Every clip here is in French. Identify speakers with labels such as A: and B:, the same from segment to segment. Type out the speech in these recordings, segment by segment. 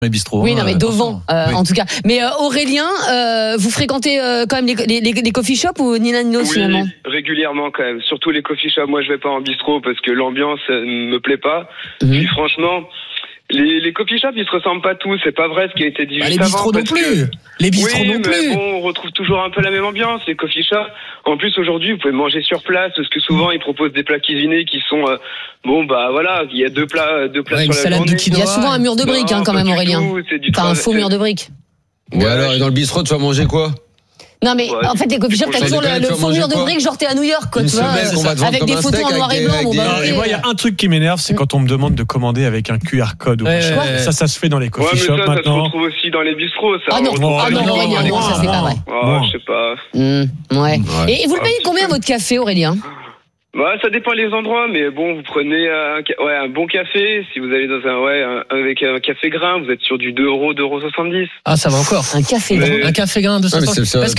A: les bistrots.
B: Oui, non, mais devant,
A: oui.
B: en tout cas. Mais Aurélien, vous fréquentez quand même les coffee shops ou ni l'un ni l'autre finalement?
C: Régulièrement quand même. Surtout les coffee shops. Moi, je vais pas en bistrot parce que l'ambiance me plaît pas. Puis franchement, les coffee shops, ils se ressemblent pas tous. C'est pas vrai ce qui a été dit juste
D: les
C: avant.
D: bistrots non plus. Les bistrots non plus.
C: Mais bon, on retrouve toujours un peu la même ambiance. Les coffee shops. En plus, aujourd'hui, vous pouvez manger sur place parce que souvent, ils proposent des plats cuisinés qui sont voilà, il y a deux plats sur la journée.
B: Il y a souvent un mur de briques quand même, Aurélien. Enfin, un faux mur de briques.
E: Ouais, alors, et dans le bistrot, tu vas manger quoi?
B: Non mais en fait les coffee shops t'as toujours le faux mur de briques genre t'es à New York quoi, tu vois, avec des photos en noir et blanc.
F: Et moi il y a un truc qui m'énerve, c'est quand on me demande de commander avec un QR code ou ça se fait dans les coffee shops maintenant.
C: Ça se retrouve aussi dans les bistrots ça.
B: Ah non, ça c'est pas vrai.
C: Je sais pas.
B: Ouais. Et vous le payez combien votre café, Aurélien?
C: Ça dépend les endroits, mais bon, vous prenez un bon café. Si vous allez dans avec un café grain, vous êtes sur du 2 €, 2,70 €.
D: Ah, ça va encore.
B: Un café grain.
D: Un café grain de 270. Parce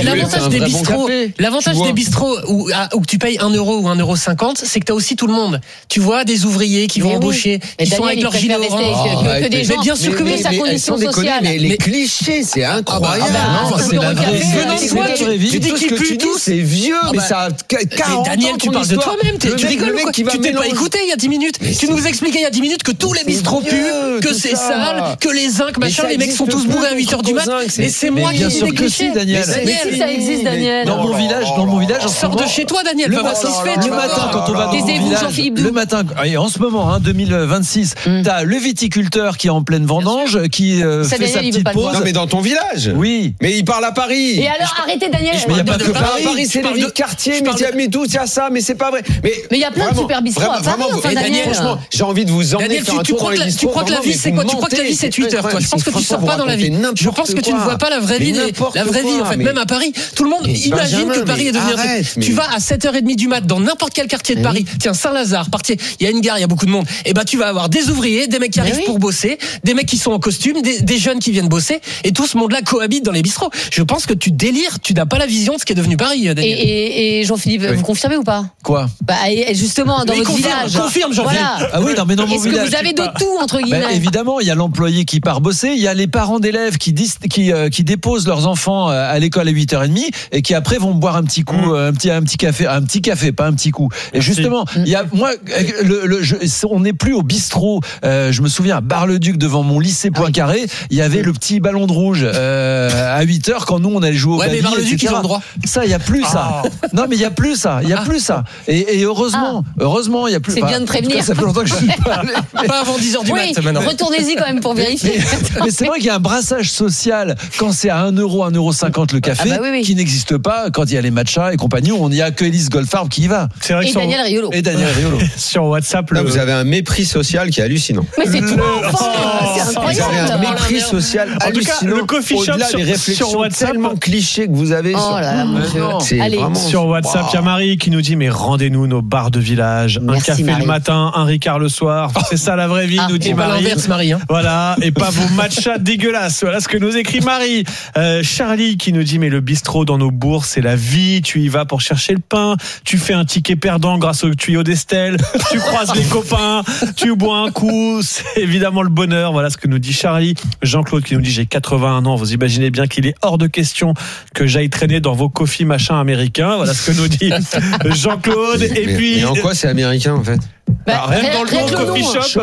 D: que l'avantage des bistrots où tu payes 1 € ou 1,50 €, c'est que t'as aussi tout le monde. Tu vois, des ouvriers qui vont embaucher, qui sont avec leur gilet orange.
B: Que des gens.
D: Bien sûr que
B: sa condition sociale.
E: Mais les clichés, c'est incroyable.
D: Non, c'est la vraie vie.
E: Tu dis qu'il pue tout, c'est vieux, mais ça a 40 ans.
D: Daniel, tu parles de toi-même, tu rigoles ou quoi? Tu t'es pas écouté il y a 10 minutes. Tu nous expliquais il y a 10 minutes que tous les bistrots puent, que c'est sale, que les zincs, machin, les mecs sont tous bourrés à 8h du mat. Et c'est moi qui dis des clichés.
B: Mais si ça existe, Daniel.
A: Dans mon village,
D: sors de chez toi, Daniel.
A: Le matin, quand on va dans mon village, le matin, en ce moment, 2026, t'as le viticulteur qui est en pleine vendange, qui fait sa petite pause.
E: Non, mais dans ton village.
A: Oui.
E: Mais il parle à Paris.
B: Et alors, arrêtez, Daniel.
A: Mais il n'y a pas que
E: Paris, c'est les vies de quartier, mais tout, c'est ça, mais c'est pas vrai. Mais
B: il y a plein de super bistrots à Paris, enfin, Daniel.
E: Franchement, j'ai envie de vous emmener faire un tour dans les bistrots.
D: Tu crois que la vie, c'est quoi? Tu crois que la vie, c'est Twitter, toi? Je pense que tu sors pas dans la vie. Je pense que tu ne vois pas la vraie vie. La vraie vie, en fait, même à Paris, tout le monde imagine que Paris est devenu un truc. Tu vas à 7h30 du mat dans n'importe quel quartier de Paris. Tiens, Saint-Lazare, il y a une gare, il y a beaucoup de monde. Et tu vas avoir des ouvriers, des mecs qui arrivent pour bosser, des mecs qui sont en costume, des jeunes qui viennent bosser, et tout ce monde-là cohabite dans les bistrots. Je pense que tu délires, tu n'as pas la vision de ce qui est devenu Paris, Daniel.
B: Et Jean-Philippe, vous confirmez ou pas?
A: Quoi?
B: Justement, dans votre village.
D: Confirme, Jean-Philippe.
A: Ah oui, non, mais dans mon village.
B: Est-ce que vous avez de tout, entre guillemets?
A: Évidemment, il y a l'employé qui part bosser, il y a les parents d'élèves qui déposent leurs enfants à l'école à 8h30 et qui après vont boire un petit coup, un petit café, pas un petit coup. Et justement, il y a, moi, on n'est plus au bistrot. Je me souviens à Bar-le-Duc devant mon lycée Poincaré, il y avait le petit ballon de rouge à 8h quand nous on allait jouer au baby,
D: mais Bar-le-Duc, ils ont le droit.
A: Ça, il y a plus ça. Non, mais il y a plus ça. Il y a plus ça. Et heureusement, il y a plus.
B: C'est bien de prévenir.
A: Ça fait longtemps que je suis pas allé.
D: Pas avant 10h du mat maintenant.
B: Retournez-y quand même pour vérifier.
A: Mais c'est vrai qu'il y a un brassage social quand c'est à 1 €, 1,50 € le café, qui n'existe pas quand il y a les matchas et compagnie. On n'y a que Élise Goldfarb qui y va.
F: C'est vrai
B: et Daniel Riolo.
F: Sur WhatsApp,
E: vous avez un mépris social qui est hallucinant.
B: Mais c'est toi, c'est incroyable.
E: Vous avez un mépris social hallucinant.
F: Le coffee shop
E: au-delà des réflexions
F: sur WhatsApp,
E: tellement clichés que vous avez.
B: Oh là là, mon Dieu.
E: C'est vraiment
F: sur WhatsApp, il y a Marie qui nous dit mais rendez-nous nos bars de village, un café Marie. Le matin, un Ricard le soir. C'est ça la vraie vie, nous dit Marie.
D: Pas l'inverse, Marie.
F: Voilà, et pas vos matchas dégueulasses. Voilà ce que nous écrit Marie. Charlie qui nous dit mais le bistrot dans nos bourgs, c'est la vie. Tu y vas pour chercher le pain. Tu fais un ticket perdant grâce au tuyau d'Estelle. Tu croises les copains. Tu bois un coup. C'est évidemment le bonheur. Voilà ce que nous dit Charlie. Jean-Claude qui nous dit j'ai 81 ans. Vous imaginez bien qu'il est hors de question que j'aille traîner dans vos coffees machin américains. Voilà ce que nous dit Jean-Claude.
E: Mais en quoi c'est américain en fait?
F: Rien que dans le nom coffee shop,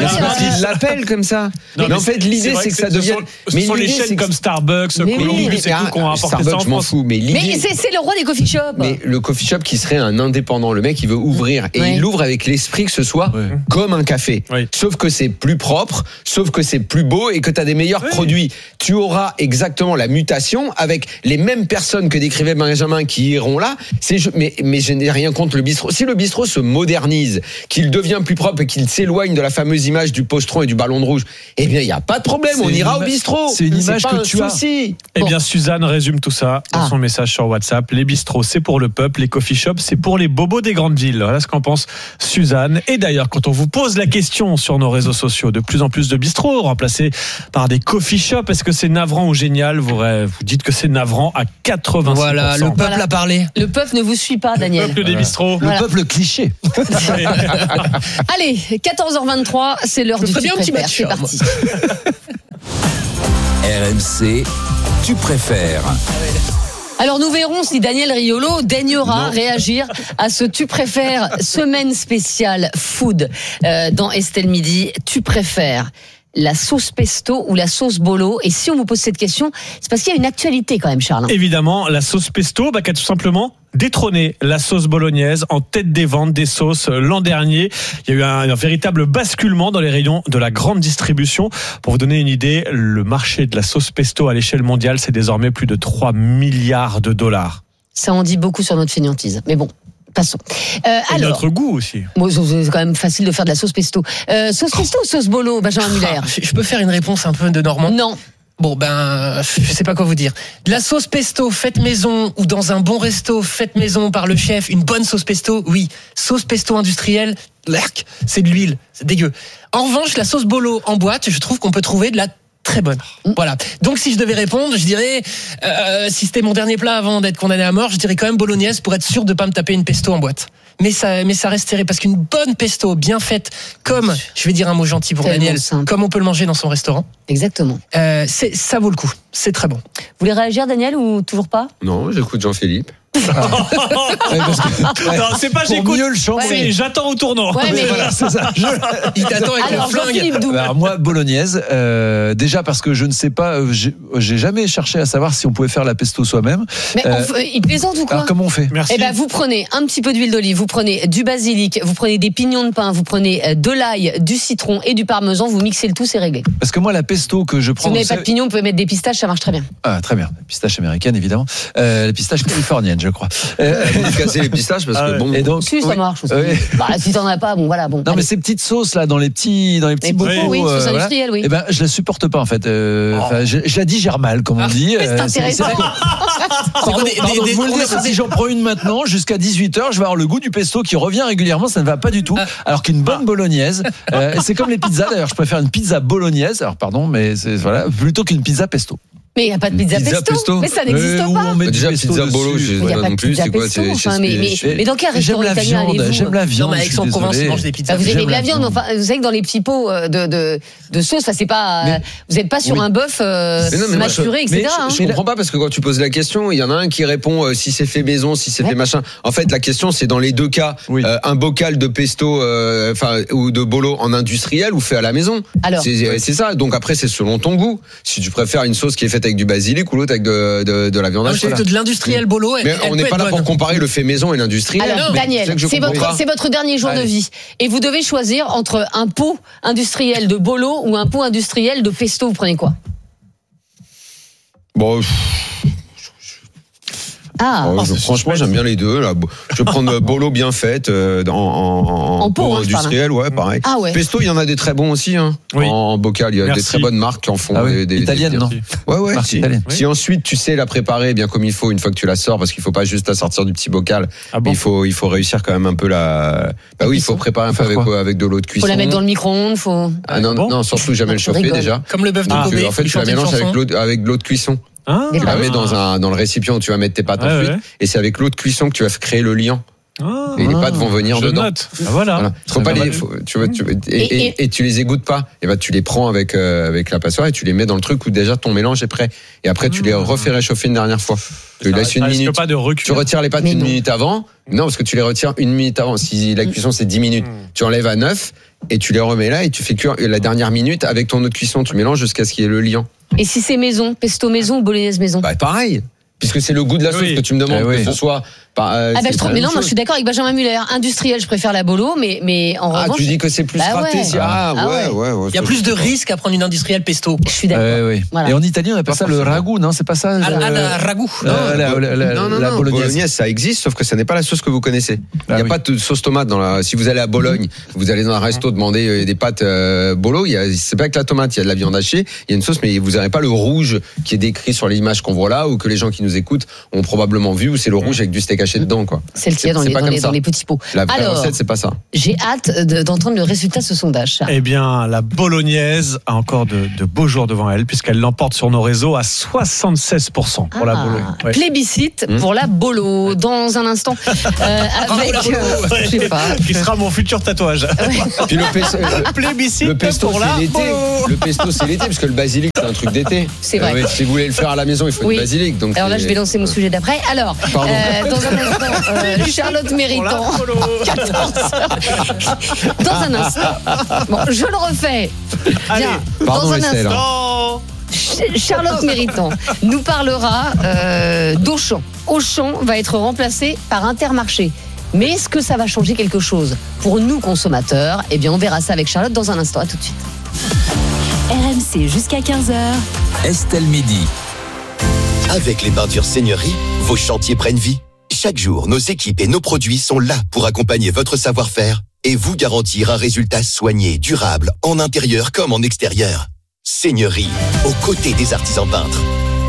E: ils l'appellent comme ça. Mais en fait, l'idée c'est que ça devient.
F: Ce sont les chaînes comme Starbucks, Columbus et tout qu'on a apporté ça en France.
E: Mais
B: c'est le roi des coffee shops.
E: Mais le coffee shop qui serait un indépendant, le mec il veut ouvrir et il l'ouvre avec l'esprit que ce soit comme un café. Sauf que c'est plus propre, sauf que c'est plus beau et que tu as des meilleurs produits. Tu auras exactement la mutation avec les mêmes personnes que décrivait Benjamin qui iront là. Mais je n'ai rien contre le bistrot. Si le bistrot se modernise, qu'il devient plus propre et qu'il s'éloigne de la fameuse image du postron et du ballon de rouge, eh bien, il n'y a pas de problème, on ira au bistrot.
A: C'est une image que tu as.
F: Eh bien, Suzanne résume tout ça dans son message sur WhatsApp. Les bistrots, c'est pour le peuple. Les coffee shops, c'est pour les bobos des grandes villes. Voilà ce qu'en pense Suzanne. Et d'ailleurs, quand on vous pose la question sur nos réseaux sociaux, de plus en plus de bistrots remplacés par des coffee shops, est-ce que c'est navrant ou génial? Vous dites que c'est navrant à 86%.
D: Voilà, le peuple a parlé.
B: Le peuple ne vous suit pas, Daniel.
F: Le peuple des bistrots.
A: Le peuple cliché.
B: Allez, 14h23, c'est l'heure du
D: très bien un petit match.
B: C'est parti.
G: RMC, tu préfères.
B: Alors nous verrons si Daniel Riolo daignera réagir à ce tu préfères semaine spéciale food dans Estelle Midi. Tu préfères la sauce pesto ou la sauce bolo? Et si on vous pose cette question, c'est parce qu'il y a une actualité quand même, Charles.
F: Évidemment, la sauce pesto qui a tout simplement détrôné la sauce bolognaise en tête des ventes des sauces l'an dernier. Il y a eu un véritable basculement dans les rayons de la grande distribution. Pour vous donner une idée, le marché de la sauce pesto à l'échelle mondiale, c'est désormais plus de 3 milliards de dollars.
B: Ça en dit beaucoup sur notre fainéantise. Mais bon. Passons.
F: Et alors, notre goût aussi.
B: Bon, c'est quand même facile de faire de la sauce pesto. Sauce pesto ou sauce bolo, Benjamin Muller?
D: Je peux faire une réponse un peu de Normand?
B: Non.
D: Bon, je sais pas quoi vous dire. De la sauce pesto faite maison ou dans un bon resto faite maison par le chef, une bonne sauce pesto, oui. Sauce pesto industrielle, c'est de l'huile, c'est dégueu. En revanche, la sauce bolo en boîte, je trouve qu'on peut trouver de la très bonne. Voilà. Donc si je devais répondre, je dirais, si c'était mon dernier plat avant d'être condamné à mort, je dirais quand même bolognaise pour être sûr de pas me taper une pesto en boîte. Mais ça reste serré parce qu'une bonne pesto bien faite, comme, je vais dire un mot gentil pour Daniel, comme on peut le manger dans son restaurant.
B: Exactement.
D: Ça vaut le coup. C'est très bon.
B: Vous voulez réagir, Daniel, ou toujours pas?
E: Non, j'écoute Jean-Philippe.
F: Non, c'est pas j'écoute,
A: mieux le chanter.
F: C'est j'attends au tournant.
B: Ouais, mais
A: voilà, c'est ça.
D: Il t'attend avec un flingue.
A: Alors moi, bolognaise, déjà parce que je ne sais pas, j'ai jamais cherché à savoir si on pouvait faire la pesto soi-même.
B: Mais il plaisante ou quoi?
A: Alors comment on fait?
F: Merci.
B: Eh ben, vous prenez un petit peu d'huile d'olive, vous prenez du basilic, vous prenez des pignons de pain, vous prenez de l'ail, du citron et du parmesan, vous mixez le tout, c'est réglé.
A: Parce que moi, la pesto que je prends...
B: Si vous n'avez pas de pignons, vous pouvez mettre des pistaches, ça marche très bien.
A: Ah, très bien. Pistache américaine, évidemment. Les pistaches californiennes, je crois.
E: Vous cassez les pistaches parce que bon.
A: Et donc,
B: Si, ça marche aussi.
A: Oui.
B: Bah, si t'en as pas, bon, voilà, bon.
A: Non,
B: allez.
A: mais ces petites sauces là dans les petits bocaux,
B: Oui, sauce industrielle, oui.
A: Eh ben, je la supporte pas en fait. Je la digère mal, comme on dit.
B: Mais c'est intéressant.
A: Si j'en prends une maintenant, jusqu'à 18h, je vais avoir le goût du pesto qui revient régulièrement, ça ne va pas du tout. Alors qu'une bonne bolognaise, c'est comme les pizzas d'ailleurs, je préfère une pizza bolognaise, alors pardon, mais c'est, voilà, plutôt qu'une pizza pesto.
B: Mais il n'y a pas de pizza pesto. Mais ça n'existe pas.
E: Déjà, pizza bolo, je sais pas non plus. C'est quoi?
B: Mais dans quel restaurant italien allez-vous?
A: J'aime la viande.
D: Non, mais Aix-en-Provence, ils mangent des pizzas.
B: Vous aimez la viande, enfin, vous savez que dans les petits pots de sauce, c'est pas, vous n'êtes pas sur un bœuf maturé, etc.
E: Je comprends pas parce que quand tu poses la question, il y en a un qui répond si c'est fait maison, si c'est fait machin. En fait, la question, c'est dans les deux cas, un bocal de pesto, ou de bolo en industriel ou fait à la maison. C'est ça. Donc après, c'est selon ton goût. Si tu préfères une sauce qui est faite avec du basilic ou l'autre avec de la viande hachée.
D: De l'industriel bolo.
E: Mais on n'est pas là pour comparer le fait maison et l'industriel.
B: Alors, Daniel, c'est votre dernier jour de vie. Et vous devez choisir entre un pot industriel de bolo ou un pot industriel de pesto. Vous prenez quoi?
E: Bon. Franchement, j'aime bien les deux. Là. Je vais prendre bolo bien faite en pot industriel, pareil.
B: Ah ouais.
E: Pesto, il y en a des très bons aussi. En bocal, il y a des très bonnes marques qui en font.
A: Italiennes, non?
E: Ouais. Si ensuite tu sais la préparer bien comme il faut une fois que tu la sors, parce qu'il faut pas juste la sortir du petit bocal. Il faut réussir quand même un peu la. Bah oui, il faut préparer un peu avec de l'eau de cuisson.
B: Faut la mettre dans le micro-ondes,
E: non, surtout jamais le chauffer déjà.
D: Comme le bœuf de Kobe.
E: En fait, tu la mélanges avec l'eau de cuisson. Tu la mets dans le récipient où tu vas mettre tes pâtes ensuite, et c'est avec l'eau de cuisson que tu vas créer le liant. Et les pâtes vont venir dedans.
F: Voilà.
E: Faut pas et tu les égouttes pas. Et tu les prends avec la passoire et tu les mets dans le truc où déjà ton mélange est prêt. Et après tu les refais réchauffer une dernière fois. Tu laisses une minute. Tu retires les pâtes une minute avant. Non, parce que tu les retires une minute avant. Si la cuisson c'est 10 minutes, tu enlèves à 9 et tu les remets là et tu fais cuire la dernière minute avec ton eau de cuisson. Tu mélanges jusqu'à ce qu'il y ait le liant.
B: Et si c'est maison, pesto maison ou bolognaise maison?
E: Pareil. Puisque c'est le goût de la sauce que tu me demandes, que ce soit.
B: Mais non, moi je suis d'accord avec Benjamin Muller. Industriel, je préfère la bolo, mais en revanche.
E: Tu dis que c'est plus raté.
D: Il y a plus de risques à prendre une industrielle pesto.
B: Je suis d'accord.
A: Voilà. Et en Italie, on appelle ça le ragoût, non? C'est pas ça?
D: Ragoût.
E: La bolognaise, ça existe, sauf que ça n'est pas la sauce que vous connaissez. Il n'y a pas de sauce tomate si vous allez à Bologne, vous allez dans un resto demander des pâtes bolo, c'est pas avec la tomate, il y a de la viande hachée, il y a une sauce, mais vous n'avez pas le rouge qui est décrit sur l'image qu'on voit là, ou que les gens qui nous nous écoutent ont probablement vu où c'est le rouge avec du steak haché dedans, quoi.
B: C'est le qu'il y a dans les petits pots.
E: La vraie recette, c'est pas ça.
B: J'ai hâte d'entendre le résultat de ce sondage.
F: Eh bien, la bolognaise a encore de beaux jours devant elle, puisqu'elle l'emporte sur nos réseaux à 76% pour la Bolo.
B: Ouais. Plébiscite pour la Bolo. Dans un instant, avec, je sais pas.
F: Qui sera mon futur tatouage.
E: Puis
F: plébiscite
E: le pesto,
F: pour la
E: l'été.
F: Bolo.
E: Le pesto, c'est l'été, parce que le basilic, c'est un truc d'été.
B: C'est vrai.
E: Ouais, si vous voulez le faire à la maison, il faut du basilic. Donc
B: alors là, je vais lancer mon sujet d'après. Alors, dans un instant, Charlotte Méritant. 14h. Dans un instant. Bon, je le refais.
F: Allez.
E: Pardon,
B: dans un
E: Estelle.
B: instant. Charlotte Méritant nous parlera d'Auchan. Auchan va être remplacé par Intermarché. Mais est-ce que ça va changer quelque chose pour nous consommateurs? Eh bien, on verra ça avec Charlotte dans un instant. À tout de suite.
H: RMC jusqu'à 15h.
G: Estelle Midi.
I: Avec les peintures Seigneurie, vos chantiers prennent vie. Chaque jour, nos équipes et nos produits sont là pour accompagner votre savoir-faire et vous garantir un résultat soigné, durable, en intérieur comme en extérieur. Seigneurie, aux côtés des artisans peintres.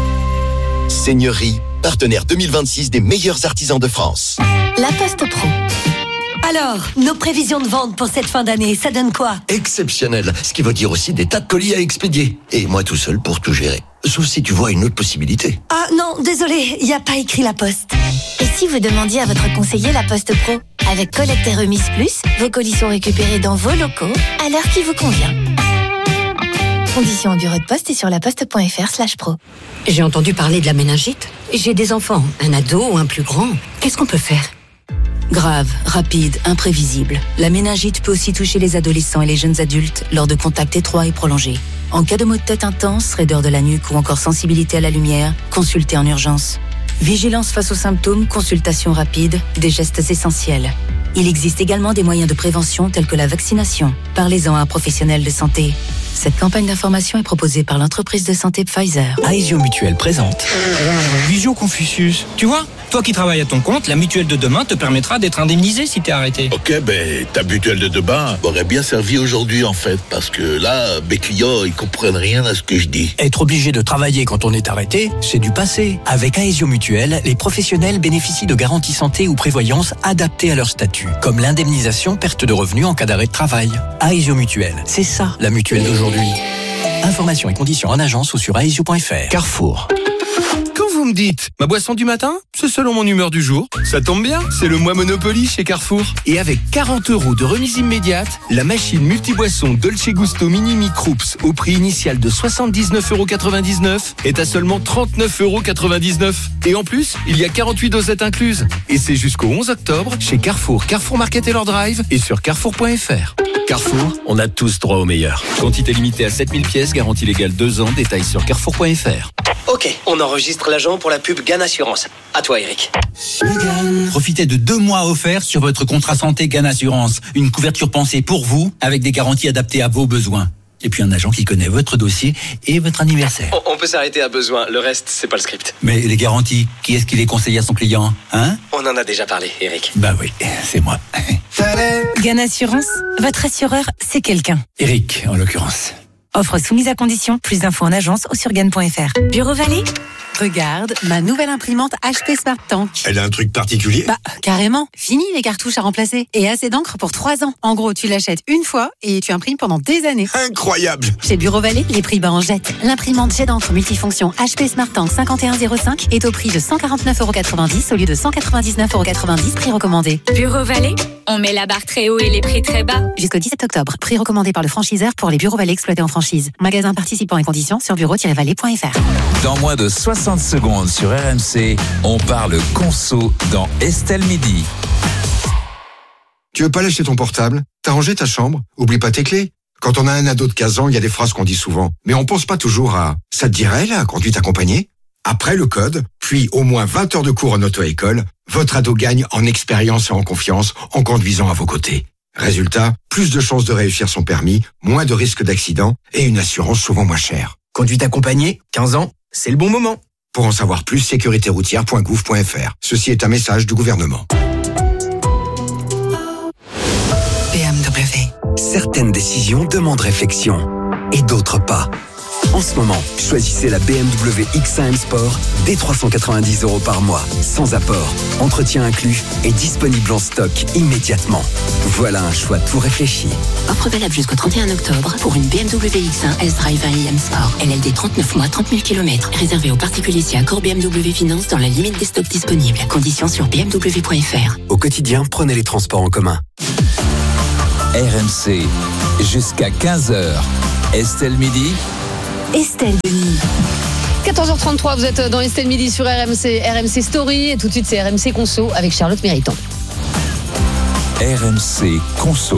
I: Seigneurie, partenaire 2026 des meilleurs artisans de France.
J: La Poste Pro. Alors, nos prévisions de vente pour cette fin d'année, ça donne quoi?
K: Exceptionnel, ce qui veut dire aussi des tas de colis à expédier. Et moi tout seul pour tout gérer. Sauf si tu vois une autre possibilité.
J: Ah non, désolé, il n'y a pas écrit La Poste.
L: Et si vous demandiez à votre conseiller La Poste Pro? Avec collecte et remise plus, vos colis sont récupérés dans vos locaux à l'heure qui vous convient. Conditions au bureau de poste et sur laposte.fr/pro.
M: J'ai entendu parler de la méningite. J'ai des enfants, un ado ou un plus grand. Qu'est-ce qu'on peut faire?
N: Grave, rapide, imprévisible. La méningite peut aussi toucher les adolescents et les jeunes adultes lors de contacts étroits et prolongés. En cas de maux de tête intense, raideur de la nuque ou encore sensibilité à la lumière, consultez en urgence. Vigilance face aux symptômes, consultation rapide, des gestes essentiels. Il existe également des moyens de prévention tels que la vaccination. Parlez-en à un professionnel de santé. Cette campagne d'information est proposée par l'entreprise de santé Pfizer.
O: Aesio Mutuelle présente Visio Confucius. Tu vois, toi qui travailles à ton compte, la mutuelle de demain te permettra d'être indemnisé si t'es arrêté.
P: Ok, ta mutuelle de demain m'aurait bien servi aujourd'hui en fait, parce que là, mes clients, ils comprennent rien à ce que je dis.
O: Être obligé de travailler quand on est arrêté, c'est du passé. Avec Aesio Mutuelle, les professionnels bénéficient de garanties santé ou prévoyance adaptées à leur statut, comme l'indemnisation perte de revenus en cas d'arrêt de travail. Aesio Mutuelle, c'est ça la mutuelle d'aujourd'hui. Informations et conditions en agence ou sur aesio.fr.
Q: Carrefour. Quand vous me dites ma boisson du matin, c'est selon mon humeur du jour. Ça tombe bien, c'est le mois Monopoly chez Carrefour. Et avec 40 € de remise immédiate, la machine multiboisson Dolce Gusto Mini Microups au prix initial de 79,99 € est à seulement 39,99 €. Et en plus, il y a 48 dosettes incluses. Et c'est jusqu'au 11 octobre chez Carrefour, Carrefour Market et Leur Drive et sur carrefour.fr.
K: Carrefour, on a tous droit au meilleur.
Q: Quantité limitée à 7000 pièces, garantie légale 2 ans, détails sur carrefour.fr.
R: Ok, on enregistre l'agent pour la pub GAN Assurance. À toi, Eric.
O: Profitez de 2 mois offerts sur votre contrat santé GAN Assurance. Une couverture pensée pour vous, avec des garanties adaptées à vos besoins. Et puis un agent qui connaît votre dossier et votre anniversaire.
R: On peut s'arrêter à besoin, le reste, c'est pas le script.
O: Mais les garanties, qui est-ce qui les conseille à son client, hein?
R: On en a déjà parlé, Eric.
O: Bah oui, c'est moi.
S: GAN Assurance, votre assureur, c'est quelqu'un.
O: Eric, en l'occurrence.
S: Offre soumise à condition, plus d'infos en agence ou sur GAN.fr.
L: Bureau Vallée?
S: Regarde, ma nouvelle imprimante HP Smart Tank.
P: Elle a un truc particulier?
S: Bah, carrément. Fini les cartouches à remplacer. Et assez d'encre pour 3 ans. En gros, tu l'achètes une fois et tu imprimes pendant des années.
P: Incroyable!
S: Chez Bureau Vallée, les prix bas en jette. L'imprimante jet d'encre multifonction HP Smart Tank 5105 est au prix de 149,90 € au lieu de 199,90 €, prix recommandé.
L: Bureau Vallée? On met la barre très haut et les prix très bas.
S: Jusqu'au 17 octobre. Prix recommandé par le franchiseur pour les Bureaux Vallée exploités en franchise. Magasin participant et conditions sur bureau-vallée.fr.
G: Dans moins de 60 secondes sur RMC, on parle conso dans Estelle Midi.
T: Tu veux pas lâcher ton portable? T'as rangé ta chambre? Oublie pas tes clés. Quand on a un ado de 15 ans, il y a des phrases qu'on dit souvent. Mais on pense pas toujours à « ça te dirait la conduite accompagnée ?» Après le code, puis au moins 20 heures de cours en auto-école, votre ado gagne en expérience et en confiance en conduisant à vos côtés. Résultat, plus de chances de réussir son permis, moins de risques d'accident et une assurance souvent moins chère.
R: Conduite accompagnée, 15 ans, c'est le bon moment.
T: Pour en savoir plus, sécuritéroutière.gouv.fr. Ceci est un message du gouvernement.
U: BMW. Certaines décisions demandent réflexion et d'autres pas.
O: En ce moment, choisissez la BMW X1 M Sport dès 390 € par mois, sans apport, entretien inclus et disponible en stock immédiatement. Voilà un choix tout réfléchi.
N: Offre valable jusqu'au 31 octobre pour une BMW X1 S-Drive IM Sport. LLD 39 mois, 30 000 km. Réservé aux particuliers si accord BMW Finance dans la limite des stocks disponibles. Conditions sur bmw.fr.
O: Au quotidien, prenez les transports en commun.
G: RMC, jusqu'à 15h. Estelle Midi.
B: Estelle Denis. 14h33, vous êtes dans Estelle Midi sur RMC Story. Et tout de suite, c'est RMC Conso avec Charlotte Méritant.
G: RMC Conso.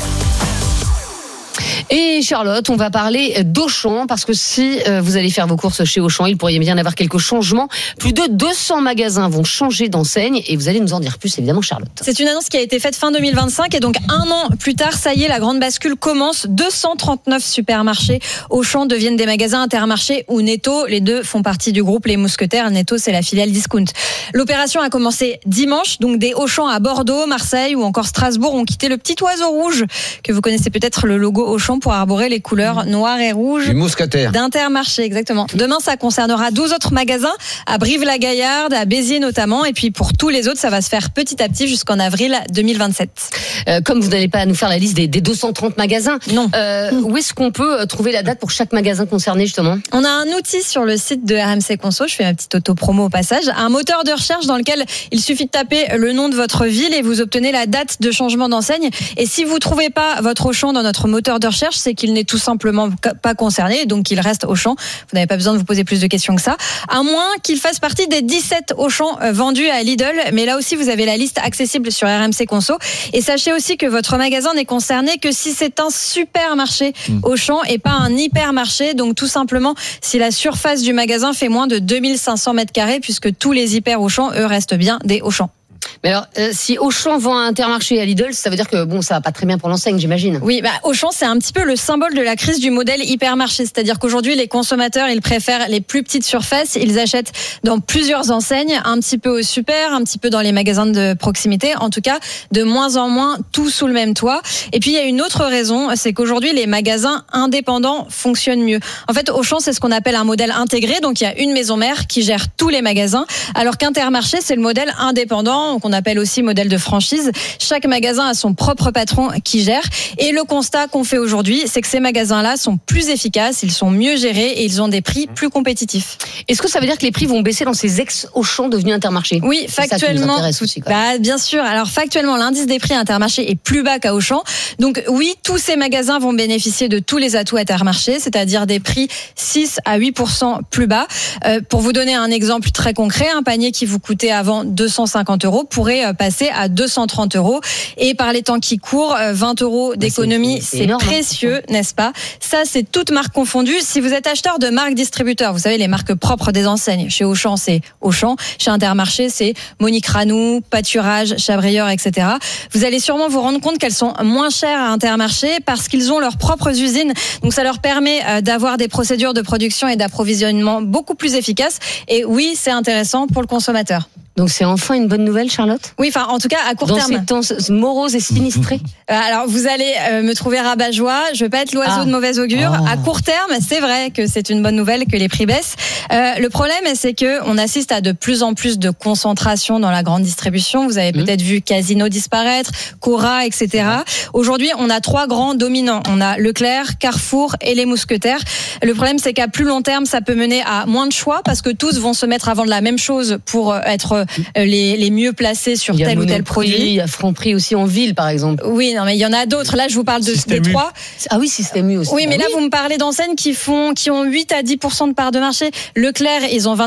B: Et Charlotte, on va parler d'Auchan, parce que si vous allez faire vos courses chez Auchan, il pourrait bien y avoir quelques changements. Plus de 200 magasins vont changer d'enseigne et vous allez nous en dire plus, évidemment, Charlotte.
U: C'est une annonce qui a été faite fin 2025 et donc un an plus tard, ça y est, la grande bascule commence. 239 supermarchés Auchan deviennent des magasins Intermarché ou Netto. Les deux font partie du groupe Les Mousquetaires. Netto, c'est la filiale Discount. L'opération a commencé dimanche, donc des Auchan à Bordeaux, Marseille ou encore Strasbourg ont quitté le petit oiseau rouge que vous connaissez peut-être, le logo Auchan, pour arborer les couleurs noires et rouges d'Intermarché, exactement. Demain, ça concernera 12 autres magasins à Brive-la-Gaillarde, à Béziers notamment, et puis pour tous les autres, ça va se faire petit à petit jusqu'en avril 2027.
B: Comme vous n'allez pas nous faire la liste des 230 magasins,
U: non.
B: Où est-ce qu'on peut trouver la date pour chaque magasin concerné, justement ?
U: On a un outil sur le site de RMC Conso, je fais ma petite auto-promo au passage, un moteur de recherche dans lequel il suffit de taper le nom de votre ville et vous obtenez la date de changement d'enseigne. Et si vous trouvez pas votre Auchan dans notre moteur de recherche, c'est qu'il n'est tout simplement pas concerné, donc il reste Auchan. Vous n'avez pas besoin de vous poser plus de questions que ça, à moins qu'il fasse partie des 17 Auchan vendus à Lidl. Mais là aussi, vous avez la liste accessible sur RMC Conso. Et sachez aussi que votre magasin n'est concerné que si c'est un supermarché Auchan et pas un hypermarché. Donc tout simplement, si la surface du magasin fait moins de 2500 m², puisque tous les hyper Auchan, eux, restent bien des Auchan.
B: Mais alors, si Auchan vend à Intermarché et à Lidl, ça veut dire que bon, ça va pas très bien pour l'enseigne, j'imagine.
U: Oui, Auchan, c'est un petit peu le symbole de la crise du modèle hypermarché. C'est-à-dire qu'aujourd'hui, les consommateurs, ils préfèrent les plus petites surfaces. Ils achètent dans plusieurs enseignes, un petit peu au super, un petit peu dans les magasins de proximité. En tout cas, de moins en moins, tout sous le même toit. Et puis, il y a une autre raison, c'est qu'aujourd'hui, les magasins indépendants fonctionnent mieux. En fait, Auchan, c'est ce qu'on appelle un modèle intégré. Donc, il y a une maison mère qui gère tous les magasins. Alors qu'Intermarché, c'est le modèle indépendant, qu'on appelle aussi modèle de franchise. Chaque magasin a son propre patron qui gère. Et le constat qu'on fait aujourd'hui, c'est que ces magasins-là sont plus efficaces, ils sont mieux gérés et ils ont des prix plus compétitifs.
B: Est-ce que ça veut dire que les prix vont baisser dans ces ex-Auchan devenus Intermarché ?
U: Oui, factuellement.
B: Aussi,
U: bien sûr. Alors factuellement, l'indice des prix Intermarché est plus bas qu'à Auchan. Donc oui, tous ces magasins vont bénéficier de tous les atouts Intermarché, c'est-à-dire des prix 6 à 8% plus bas. Pour vous donner un exemple très concret, un panier qui vous coûtait avant 250 € pourrait passer à 230 €. Et par les temps qui courent, 20 € d'économie, c'est précieux, n'est-ce pas ? Ça, c'est toutes marques confondues. Si vous êtes acheteur de marques distributeurs, vous savez, les marques propres des enseignes. Chez Auchan, c'est Auchan. Chez Intermarché, c'est Monique Ranou, Pâturage, Chabrieur, etc. Vous allez sûrement vous rendre compte qu'elles sont moins chères à Intermarché parce qu'ils ont leurs propres usines. Donc, ça leur permet d'avoir des procédures de production et d'approvisionnement beaucoup plus efficaces. Et oui, c'est intéressant pour le consommateur.
B: Donc c'est enfin une bonne nouvelle, Charlotte ?
U: Oui, enfin en tout cas à court terme.
B: Dans ces temps moroses et sinistrés.
U: Alors vous allez me trouver rabat-joie, je veux pas être l'oiseau de mauvais augure. À court terme, c'est vrai que c'est une bonne nouvelle que les prix baissent. Le problème, c'est que on assiste à de plus en plus de concentration dans la grande distribution. Vous avez peut-être vu Casino disparaître, Cora, etc. Aujourd'hui, on a 3 grands dominants. On a Leclerc, Carrefour et les Mousquetaires. Le problème, c'est qu'à plus long terme, ça peut mener à moins de choix parce que tous vont se mettre à vendre la même chose pour être les mieux placés sur tel ou tel produit.
B: Il y a Franprix aussi en ville, par exemple.
U: Oui, non, mais il y en a d'autres. Là, je vous parle des 3.
B: Ah oui, Système U aussi.
U: Oui, mais là, vous me parlez d'enseignes qui ont 8 à 10% de parts de marché. Leclerc, ils ont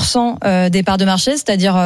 U: 25% des parts de marché, c'est-à-dire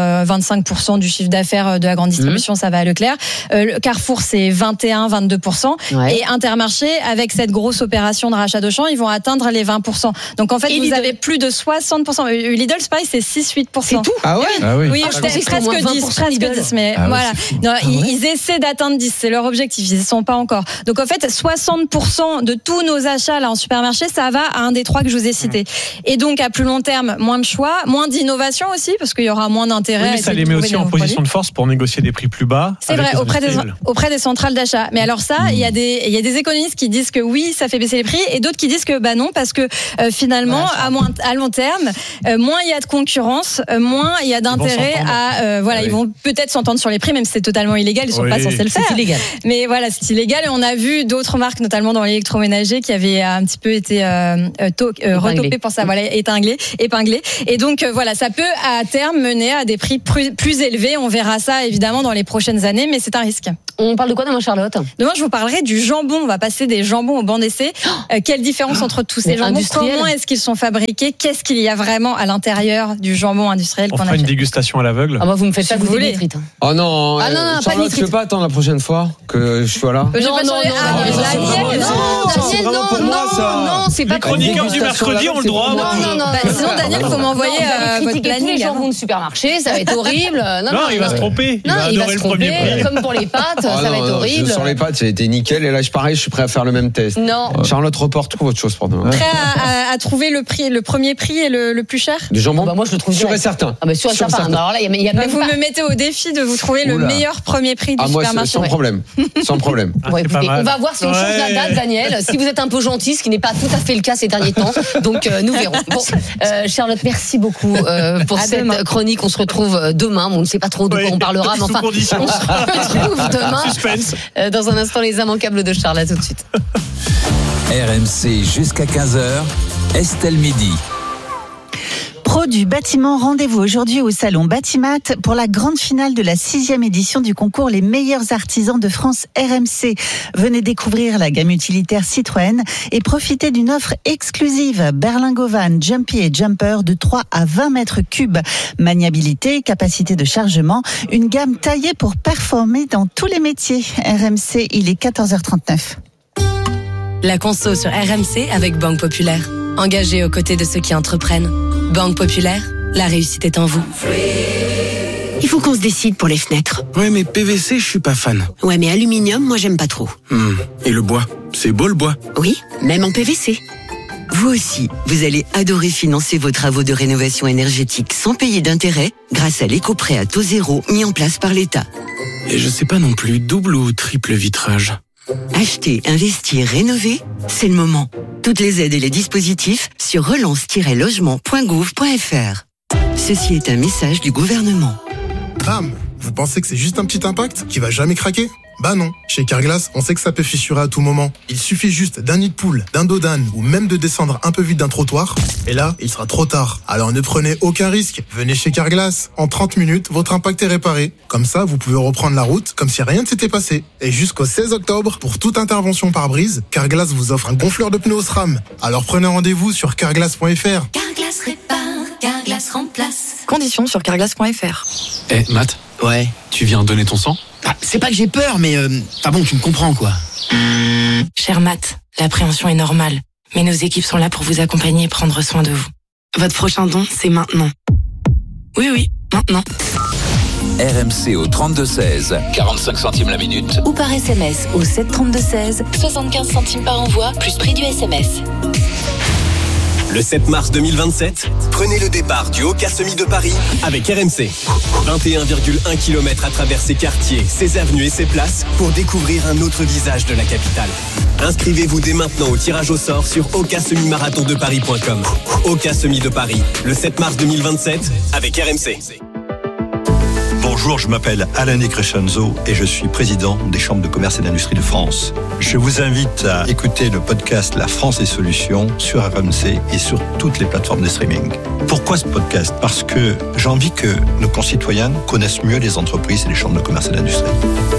U: 25% du chiffre d'affaires de la grande distribution, ça va à Leclerc. Carrefour, c'est 21-22%. Ouais. Et Intermarché, avec cette grosse opération de rachat d'Auchan, ils vont atteindre les 20%. Donc en fait, vous avez plus de 60%. Lidl, c'est pareil, c'est 6-8%.
B: C'est tout.
E: Ah ouais.
U: Oui. Oui, presque 10, mais voilà. Non, ils essaient d'atteindre 10, c'est leur objectif, ils n'y sont pas encore. Donc en fait, 60% de tous nos achats là en supermarché, ça va à un des 3 que je vous ai cités. Et donc à plus long terme, moins de choix, moins d'innovation aussi, parce qu'il y aura moins d'intérêt.
F: Oui, mais ça les met aussi en position de force pour négocier des prix plus bas.
U: C'est vrai, auprès des centrales d'achat. Mais alors ça, il y a des économistes qui disent que oui, ça fait baisser les prix, et d'autres qui disent que non, parce que finalement, à long terme, moins il y a de concurrence, moins il y a d'intérêt à ils vont peut-être s'entendre sur les prix, même si c'est totalement illégal, ils sont pas censés le faire.
B: C'est illégal.
U: Mais voilà, c'est illégal, et on a vu d'autres marques, notamment dans l'électroménager, qui avaient un petit peu été retopées pour ça, épinglées. Et donc ça peut à terme mener à des prix plus élevés. On verra ça évidemment dans les prochaines années, mais c'est un risque.
B: On parle de quoi demain, Charlotte ?
U: Demain, je vous parlerai du jambon. On va passer des jambons au banc d'essai. Quelle différence entre tous ces jambons ? Comment est-ce qu'ils sont fabriqués ? Qu'est-ce qu'il y a vraiment à l'intérieur du jambon industriel qu'on achète ?
F: On fera une dégustation à l'aveugle.
B: Ah bah vous me faites ça, vous voulez.
E: Oh non,
B: Charlotte,
E: tu peux pas attendre la prochaine fois que je sois là ?
U: Non,
B: c'est pas
F: les chroniqueurs du mercredi ont le droit.
U: Non. Sinon, Daniel, il faut m'envoyer votre planning.
B: Tous les jambons de supermarché, ça va être horrible.
F: Non, il va se tromper.
B: Non, il va se tromper. Comme pour les pâtes, ça va être horrible.
E: Sur les pâtes, ça a été nickel. Et là, je suis prêt à faire le même test.
B: Non.
E: Charlotte, trouve autre chose pour demain.
U: Prêt à trouver le premier prix et le plus cher ?
E: Du jambon ?
B: Moi, je le trouve
E: sûr et certain.
B: Ah, bah, sûr et certain. Alors là, il y a même
U: vous me mettez au défi de vous trouver le meilleur premier prix du supermarché.
E: Sans problème. Sans problème.
B: Écoutez, on va voir si on change la date, Daniel. Si vous êtes un peu gentil, ce qui n'est pas tout à fait le cas ces derniers temps. Donc, nous verrons. Bon, Charlotte, merci beaucoup pour cette chronique. On se retrouve demain. On ne sait pas trop de quoi on parlera, mais enfin, on se retrouve demain.
F: Suspense.
B: Dans un instant, les immanquables de Charles. À tout de suite.
G: RMC jusqu'à 15h, Estelle Midi.
C: Pro du bâtiment, rendez-vous aujourd'hui au salon Batimat pour la grande finale de la 6e édition du concours Les meilleurs artisans de France RMC. Venez découvrir la gamme utilitaire Citroën et profitez d'une offre exclusive berlingot van, Jumpy et Jumper de 3 à 20 mètres cubes. Maniabilité, capacité de chargement, une gamme taillée pour performer dans tous les métiers. RMC, il est 14h39.
S: La conso sur RMC avec Banque Populaire. Engagée aux côtés de ceux qui entreprennent. Banque Populaire, la réussite est en vous.
M: Il faut qu'on se décide pour les fenêtres.
Q: Ouais, mais PVC, je suis pas fan.
M: Ouais, mais aluminium, moi j'aime pas trop.
Q: Et le bois ? C'est beau le bois ?
M: Oui, même en PVC. Vous aussi, vous allez adorer financer vos travaux de rénovation énergétique sans payer d'intérêt grâce à l'éco-prêt à taux zéro mis en place par l'État.
Q: Et je sais pas non plus, double ou triple vitrage ?
M: Acheter, investir, rénover, c'est le moment. Toutes les aides et les dispositifs sur relance-logement.gouv.fr. Ceci est un message du gouvernement.
V: Bam! Vous pensez que c'est juste un petit impact qui va jamais craquer? Bah non. Chez Carglass, on sait que ça peut fissurer à tout moment. Il suffit juste d'un nid de poule, d'un dos d'âne ou même de descendre un peu vite d'un trottoir. Et là, il sera trop tard. Alors ne prenez aucun risque. Venez chez Carglass. En 30 minutes, votre impact est réparé. Comme ça, vous pouvez reprendre la route comme si rien ne s'était passé. Et jusqu'au 16 octobre, pour toute intervention pare-brise, Carglass vous offre un gonfleur de pneus au SRAM. Alors prenez rendez-vous sur carglass.fr.
L: Carglass répare, Carglass remplace.
U: Conditions sur carglass.fr.
Q: Matt?
W: Ouais.
Q: Tu viens donner ton sang?
W: C'est pas que j'ai peur, mais bon, tu me comprends, quoi.
S: Cher Matt, l'appréhension est normale, mais nos équipes sont là pour vous accompagner et prendre soin de vous. Votre prochain don, c'est maintenant. Oui, maintenant.
G: RMC au 32-16, 45 centimes la minute.
S: Ou par SMS au 732-16, 75 centimes par envoi, plus prix du SMS.
X: Le 7 mars 2027, prenez le départ du Oka Semi de Paris avec RMC. 21,1 km à travers ses quartiers, ses avenues et ses places pour découvrir un autre visage de la capitale. Inscrivez-vous dès maintenant au tirage au sort sur okasemimarathondeparis.com. Oka Semi de Paris, le 7 mars 2027 avec RMC.
Y: Bonjour, je m'appelle Alain Crescenzo et je suis président des chambres de commerce et d'industrie de France. Je vous invite à écouter le podcast La France et Solutions sur RMC et sur toutes les plateformes de streaming. Pourquoi ce podcast? Parce que j'ai envie que nos concitoyens connaissent mieux les entreprises et les chambres de commerce et d'industrie.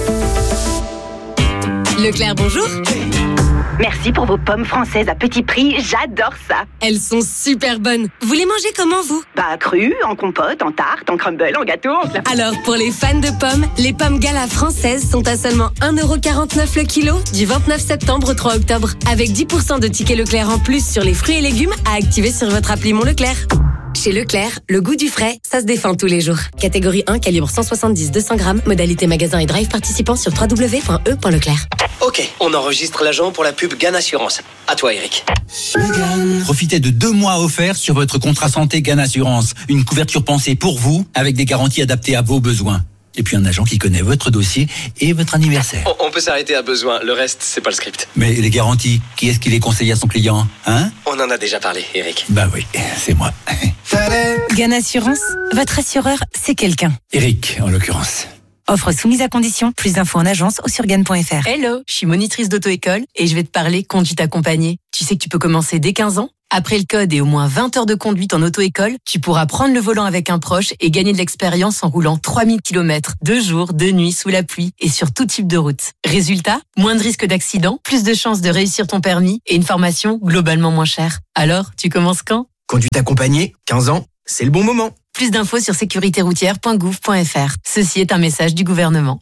S: Leclerc, bonjour.
Z: Merci pour vos pommes françaises à petit prix, j'adore ça.
S: Elles sont super bonnes. Vous les mangez comment, vous?
Z: Bah, crues, en compote, en tarte, en crumble, en gâteau, en plat.
S: Alors, pour les fans de pommes, les pommes Gala françaises sont à seulement 1,49€ le kilo du 29 septembre au 3 octobre. Avec 10% de tickets Leclerc en plus sur les fruits et légumes à activer sur votre appli Mon Leclerc.
A: Chez Leclerc, le goût du frais, ça se défend tous les jours. Catégorie 1, calibre 170-200 grammes, modalité magasin et drive participant sur www.e.leclerc.
R: Ok, on enregistre l'agent pour la pub GAN Assurance. À toi, Eric.
O: Profitez de 2 mois offerts sur votre contrat santé GAN Assurance. Une couverture pensée pour vous, avec des garanties adaptées à vos besoins. Et puis un agent qui connaît votre dossier et votre anniversaire.
R: On peut s'arrêter à besoin, le reste, c'est pas le script.
O: Mais les garanties, qui est-ce qui les conseille à son client, hein?
R: On en a déjà parlé, Eric.
O: Bah oui, c'est moi.
S: GAN Assurance, votre assureur, c'est quelqu'un.
O: Eric, en l'occurrence.
S: Offre soumise à condition. Plus d'infos en agence ou sur GAN.fr.
N: Hello, je suis monitrice d'auto-école et je vais te parler conduite accompagnée. Tu sais que tu peux commencer dès 15 ans? Après le code et au moins 20 heures de conduite en auto-école, tu pourras prendre le volant avec un proche et gagner de l'expérience en roulant 3000 km, 2 jours, 2 nuits, sous la pluie et sur tout type de route. Résultat, moins de risques d'accident, plus de chances de réussir ton permis et une formation globalement moins chère. Alors, tu commences quand?
D: Conduite accompagnée, 15 ans, c'est le bon moment.
N: Plus d'infos sur sécuritéroutière.gouv.fr. Ceci est un message du gouvernement.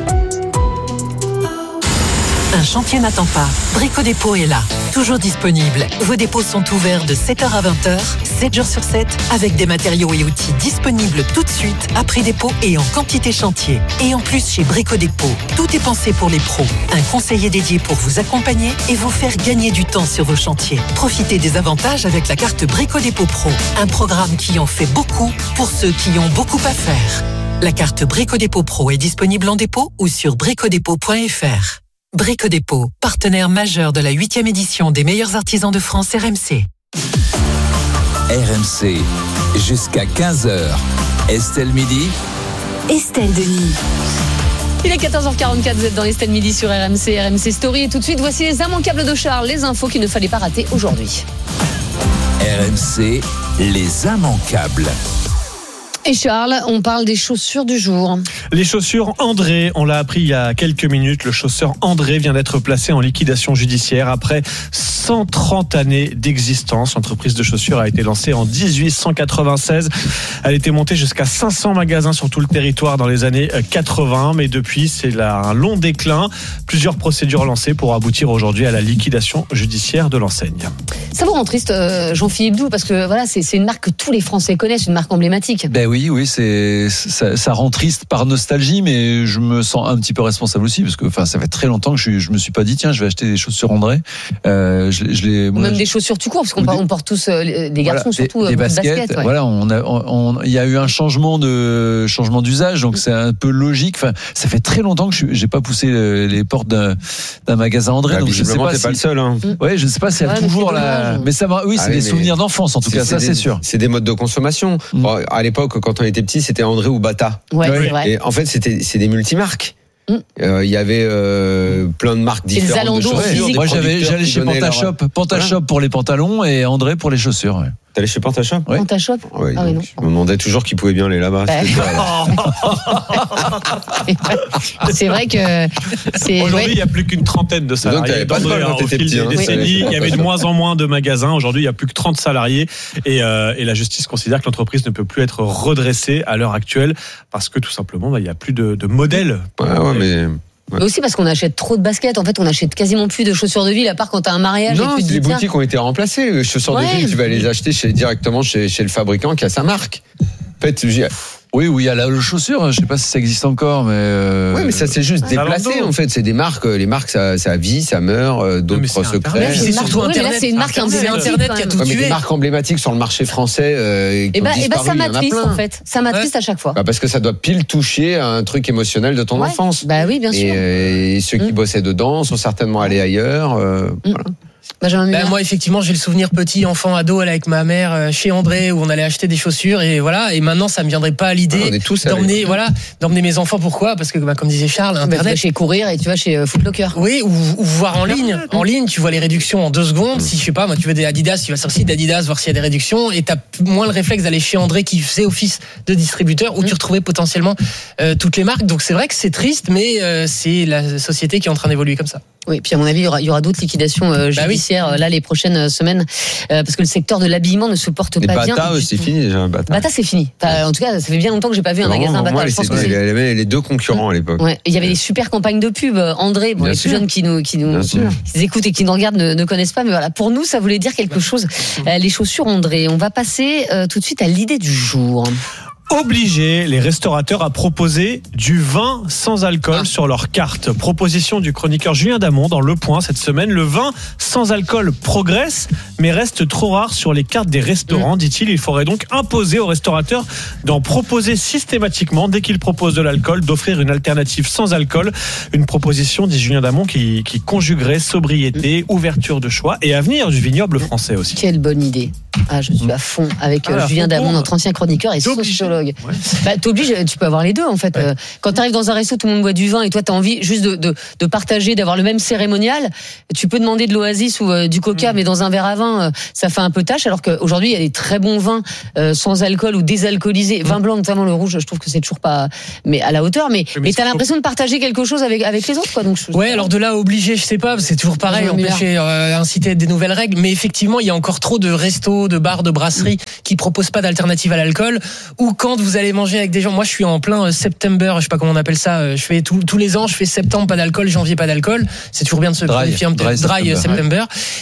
H: Un chantier n'attend pas. Brico Dépôt est là, toujours disponible. Vos dépôts sont ouverts de 7h à 20h, 7 jours sur 7, avec des matériaux et outils disponibles tout de suite, après dépôt et en quantité chantier. Et en plus, chez Brico Dépôt, tout est pensé pour les pros. Un conseiller dédié pour vous accompagner et vous faire gagner du temps sur vos chantiers. Profitez des avantages avec la carte Brico Dépôt Pro, un programme qui en fait beaucoup pour ceux qui ont beaucoup à faire. La carte Brico Dépôt Pro est disponible en dépôt ou sur bricodépôt.fr. Brico Dépôt, partenaire majeur de la 8e édition des meilleurs artisans de France RMC.
G: RMC, jusqu'à 15h. Estelle Midi.
N: Estelle Denis. Il est 14h44, vous êtes dans Estelle Midi sur RMC, RMC Story. Et tout de suite, voici les immanquables de Charles, les infos qu'il ne fallait pas rater aujourd'hui.
G: RMC, les immanquables.
B: Et Charles, on parle des chaussures du jour.
F: Les chaussures André, on l'a appris il y a quelques minutes, le chausseur André vient d'être placé en liquidation judiciaire après 130 années d'existence. L'entreprise de chaussures a été lancée en 1896. Elle était montée jusqu'à 500 magasins sur tout le territoire dans les années 80, mais depuis c'est un long déclin. Plusieurs procédures lancées pour aboutir aujourd'hui à la liquidation judiciaire de l'enseigne.
B: Ça vous rend triste, Jean-Philippe Doux, parce que voilà, c'est une marque que tous les Français connaissent, une marque emblématique.
Y: Ben oui, ça rend triste par nostalgie, mais je me sens un petit peu responsable aussi, parce que ça fait très longtemps que je me suis pas dit tiens, je vais acheter des chaussures André.
B: Des chaussures tout court, parce qu'on porte tous des garçons, voilà, surtout
Y: des baskets. Ouais. Voilà, il y a eu un changement d'usage, donc c'est un peu logique. Enfin, ça fait très longtemps que j'ai pas poussé les portes d'un magasin André. Donc je sais pas,
E: t'es pas le seul. Hein.
Y: Ouais, je ne sais pas si elle a toujours la. Mais ça va. Oui, c'est des souvenirs d'enfance en tout cas. Ça, c'est sûr.
E: C'est des modes de consommation. Bon, à l'époque, quand on était petit, c'était André ou Bata.
B: Ouais, c'est vrai.
E: Et en fait, c'est des multimarques. Il y avait plein de marques différentes de chaussures.
Y: Moi, j'allais chez Pantashop pour les pantalons et André pour les chaussures. Ouais.
E: T'allais chez Pantashop?
Y: Ouais.
B: Pantashop?
E: Oui,
B: ah oui, non.
E: Je me demandais toujours qui pouvait bien aller là-bas.
B: C'est vrai que
F: aujourd'hui, il n'y a plus qu'une trentaine de salariés.
E: Donc,
F: au fil des décennies, il y avait de moins en moins de magasins. Aujourd'hui, il n'y a plus que 30 salariés. Et la justice considère que l'entreprise ne peut plus être redressée à l'heure actuelle parce que tout simplement, il n'y a plus de modèles.
E: Mais
B: aussi parce qu'on achète trop de baskets. En fait, on achète quasiment plus de chaussures de ville, à part quand t'as un mariage.
E: Non, les boutiques ont été remplacées. Les chaussures de ville, tu vas les acheter directement chez le fabricant qui a sa marque. En fait,
Y: oui, il y a la chaussure, je sais pas si ça existe encore, mais.
E: Oui, mais ça s'est juste déplacé, en fait. C'est des marques, les marques, ça vit, ça meurt, d'autres secrets.
B: C'est surtout Internet. C'est une marque emblématique qui a tout tué.
E: Mais des marques emblématiques sur le marché français, qui ont disparu,
B: ça m'attriste, en fait. Ça m'attriste à chaque fois.
E: Parce que ça doit pile toucher à un truc émotionnel de ton enfance.
B: Bah oui, bien sûr.
E: Et ceux qui bossaient dedans sont certainement allés ailleurs, voilà.
I: Moi, effectivement, j'ai le souvenir petit, enfant, ado, avec ma mère chez André où on allait acheter des chaussures et voilà. Et maintenant, ça me viendrait pas à l'idée d'emmener mes enfants. Pourquoi? Parce que, comme disait Charles, Internet.
B: Tu vas chez Courir et tu vas chez Foot Locker.
I: Oui, ou voir en ligne. En ligne, tu vois les réductions en 2 secondes. Si je sais pas, moi, tu veux des Adidas, tu vas sur le site d'Adidas voir s'il y a des réductions et t'as moins le réflexe d'aller chez André qui faisait office de distributeur où tu retrouvais potentiellement toutes les marques. Donc c'est vrai que c'est triste, mais c'est la société qui est en train d'évoluer comme ça.
B: Oui, puis à mon avis, il y aura d'autres liquidations judiciaires financière là les prochaines semaines parce que le secteur de l'habillement ne se porte pas bien.
E: Bata, c'est fini déjà.
B: Bata, c'est fini. Enfin, en tout cas, ça fait bien longtemps que j'ai pas vu un magasin Bata.
E: Moi, il y avait les deux concurrents à l'époque.
B: Ouais. Il y avait des super campagnes de pub. André, bon, les plus jeunes qui nous écoutent et qui nous regardent ne connaissent pas, mais voilà. Pour nous, ça voulait dire quelque chose. Les chaussures André. On va passer tout de suite à l'idée du jour.
F: Obliger les restaurateurs à proposer du vin sans alcool sur leur carte. Proposition du chroniqueur Julien Damon dans Le Point cette semaine. Le vin sans alcool progresse, mais reste trop rare sur les cartes des restaurants, dit-il. Il faudrait donc imposer aux restaurateurs d'en proposer systématiquement, dès qu'ils proposent de l'alcool, d'offrir une alternative sans alcool. Une proposition, dit Julien Damon, qui conjuguerait sobriété, ouverture de choix et avenir du vignoble français aussi.
B: Quelle bonne idée. Ah, je suis à fond avec Julien Damon, notre ancien chroniqueur et sociologue. Ouais. Bah, t'obliges, tu peux avoir les deux en fait. Ouais. Quand t'arrives dans un resto, tout le monde boit du vin et toi t'as envie juste de partager, d'avoir le même cérémonial. Tu peux demander de l'Oasis ou du Coca, mais dans un verre à vin, ça fait un peu tâche. Alors qu'aujourd'hui, il y a des très bons vins sans alcool ou désalcoolisés. Vin blanc, notamment le rouge, je trouve que c'est toujours pas à la hauteur. Mais t'as l'impression de partager quelque chose avec les autres, quoi. Donc,
I: alors de là à obliger, je sais pas, c'est toujours pareil, empêcher, inciter des nouvelles règles. Mais effectivement, il y a encore trop de restos, de bars, de brasseries qui proposent pas d'alternative à l'alcool. Ou quand vous allez manger avec des gens, moi je suis en plein September, je sais pas comment on appelle ça, je fais tous les ans, je fais septembre pas d'alcool, janvier pas d'alcool. C'est toujours bien de se vérifier un peu dry September.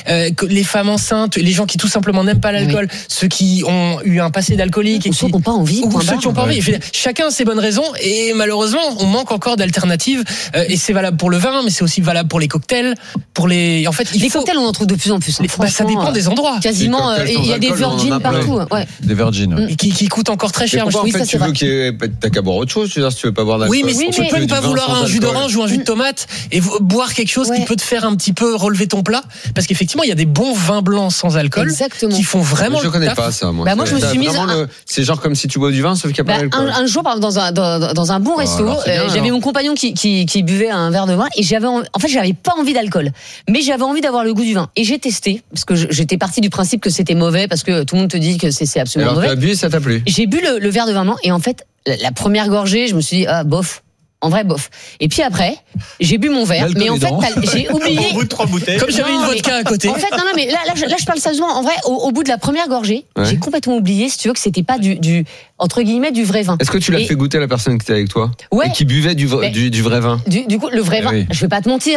I: Les femmes enceintes, les gens qui tout simplement n'aiment pas l'alcool, ceux qui ont eu un passé d'alcoolique et
B: ceux qui n'ont pas envie,
I: ceux qui n'ont pas envie. Chacun a ses bonnes raisons et malheureusement on manque encore d'alternatives et c'est valable pour le vin, mais c'est aussi valable pour les cocktails, en fait
B: les cocktails on en trouve de plus en plus.
I: Ça dépend des endroits.
B: Quasiment, il y a des Virgin partout.
G: Des Virgin.
I: Qui coûtent encore très cher.
E: En fait, tu veux t'as qu'à boire autre chose, si tu veux pas boire d'alcool.
I: Oui, mais tu peux ne pas vouloir un jus d'orange ou un jus de tomate et boire quelque chose qui peut te faire un petit peu relever ton plat, parce qu'effectivement il y a des bons vins blancs sans alcool qui font vraiment.
E: Je connais pas ça, moi.
B: Moi je me suis mise.
E: C'est genre comme si tu bois du vin sauf qu'il n'y a pas d'alcool.
B: Un jour, par exemple, dans un bon resto, j'avais mon compagnon qui buvait un verre de vin et j'avais pas envie d'alcool, mais j'avais envie d'avoir le goût du vin et j'ai testé parce que j'étais partie du principe que c'était mauvais parce que tout le monde te dit que c'est absolument mauvais.
E: Alors tu as bu, ça t'a plu?
B: J'ai bu le verre de vin blanc et en fait la première gorgée, je me suis dit bof. En vrai, bof. Et puis après, j'ai bu mon verre, mais en fait, j'ai oublié.
F: Au bout de 3 bouteilles.
I: Comme j'avais une vodka à côté.
B: En fait, non, mais là, je parle sérieusement. En vrai, au bout de la première gorgée, j'ai complètement oublié, si tu veux, que c'était pas du entre guillemets, du vrai vin.
E: Est-ce que tu l'as fait goûter à la personne qui était avec toi?
B: Ouais.
E: Et qui buvait du vrai vin?
B: Du coup, le vrai vin, je vais pas te mentir,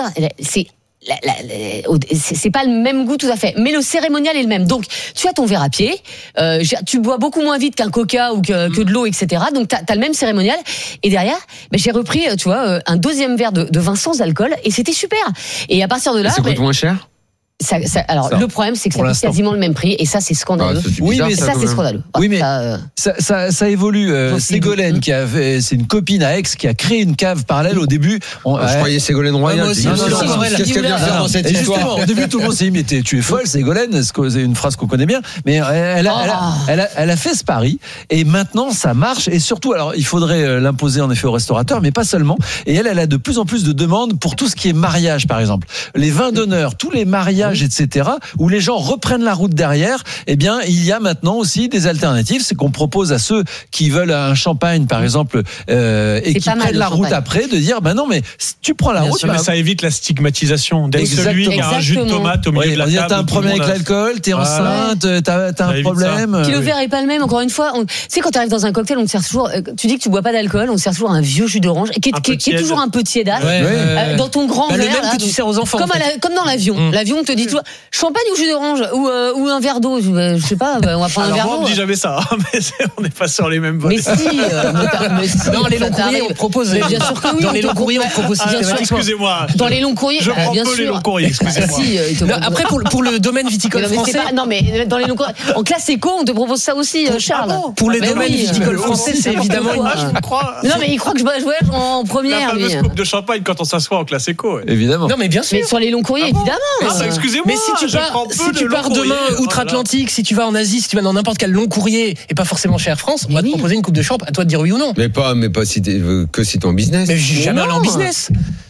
B: c'est pas le même goût tout à fait, mais le cérémonial est le même. Donc tu as ton verre à pied, tu bois beaucoup moins vite qu'un coca ou que de l'eau, etc. Donc t'as le même cérémonial et derrière j'ai repris tu vois un deuxième verre de vin sans alcool et c'était super. Et à partir de là
E: ça coûte moins cher.
B: Le problème, c'est que ça coûte quasiment le même prix, et ça, c'est scandaleux.
G: Oui, mais
B: ça, c'est scandaleux.
G: Oui, mais ça évolue. Ségolène, c'est une copine à Aix qui a créé une cave parallèle au début.
E: Je croyais Ségolène Royal.
G: Qu'est-ce qu'elle vient faire dans cette histoire? Au début, tout le monde s'est dit, mais tu es folle, Ségolène. C'est une phrre qu'on connaît bien. Mais elle a fait ce pari, et maintenant, ça marche. Et surtout, alors, il faudrait l'imposer en effet aux restaurateurs, mais pas seulement. Et elle a de plus en plus de demandes pour tout ce qui est mariage, par exemple. Les vins d'honneur, tous les mariages, etc., où les gens reprennent la route derrière, eh bien, il y a maintenant aussi des alternatives. C'est qu'on propose à ceux qui veulent un champagne, par exemple, et qui prennent la route après, de dire, non, mais tu prends la route.
F: Mais ça évite la stigmatisation d'être celui qui a un jus de tomate au milieu de la table.
G: T'as un problème avec l'alcool, t'es enceinte, t'as un problème.
B: Puis le verre est pas le même, encore une fois. Tu sais, quand t'arrives dans un cocktail, on te sert toujours, tu dis que tu bois pas d'alcool, on te sert toujours un vieux jus d'orange, qui est toujours un peu tiédasse, dans ton grand verre.
I: Le même que tu sers aux enfants.
B: Comme dans l'avion. L'avion te dit, champagne ou jus d'orange ou un verre d'eau, je sais pas, on va prendre un verre d'eau.
F: On me dit jamais ça, mais on n'est pas sur les mêmes vols.
B: Mais si,
I: dans les longs courriers on propose.
B: Bien sûr que oui.
I: Dans les longs courriers on propose.
F: Excusez-moi.
B: Dans les longs courriers,
F: je prends peu les longs courriers. Excusez-moi.
I: Après pour le domaine viticole français.
B: Non mais dans les longs courriers, en classe éco, on te propose ça aussi, Charles.
I: Pour les domaines viticoles français, c'est évidemment.
B: Non mais il croit que je voyage en première.
F: La fameuse coupe de champagne quand on s'assoit en classe éco.
G: Évidemment.
I: Non mais bien sûr.
B: Mais sur les longs courriers, évidemment.
F: Excusez-moi.
I: Mais si tu pars demain outre-Atlantique, si tu vas en Asie, si tu vas dans n'importe quel long courrier et pas forcément chez Air France, on va te proposer une coupe de champ. À toi de dire oui ou non.
E: Mais pas si t'es que si t'es en business.
I: Mais jamais allé en business.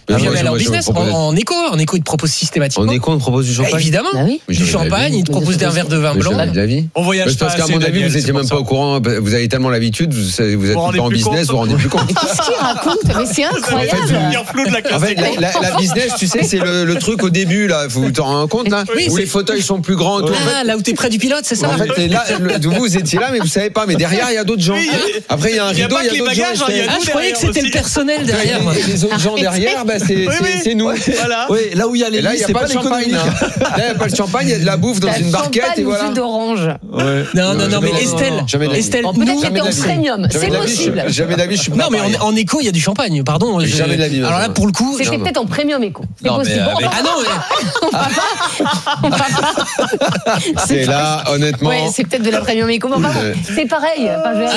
I: Jamais aller en business. En éco, ils te proposent systématiquement.
E: En éco, on te propose du champagne.
I: Évidemment. Du champagne, ils te proposent un verre de vin blanc.
E: On voyage pas. Parce qu'à mon avis, vous étiez même pas au courant. Vous avez tellement l'habitude, vous êtes pas en business, vous vous rendez plus compte.
B: Qu'est-ce qu'il raconte? Mais c'est incroyable.
E: En fait, la business, tu sais, c'est le truc au début, là. Vous t'en rendez compte, là? Où les fauteuils sont plus grands.
I: Là où t'es près du pilote, c'est ça?
E: En fait, là, vous étiez là, mais vous savez pas. Mais derrière, il y a d'autres gens. Après, il y a un rideau, il y a d'autres gens.
I: Je croyais que c'était le personnel derrière.
E: Les autres gens derrière, c'est nous.
G: Oui, là où il y a les
E: là, il n'y a pas de champagne. Là, il n'y a pas de champagne, il y a de la bouffe dans une barquette et voilà.
B: D'orange.
I: Non, mais Estelle,
B: peut-être que t'es en premium, c'est possible.
E: Jamais d'avis, je suis pas.
I: Non, mais en éco, il y a du champagne, pardon.
E: Jamais de la vie.
I: Alors là, pour le coup.
B: C'était peut-être en premium éco. C'est possible.
I: Ah non,
E: c'est là, honnêtement.
B: Ouais, c'est peut-être de la premium éco, mais c'est pareil.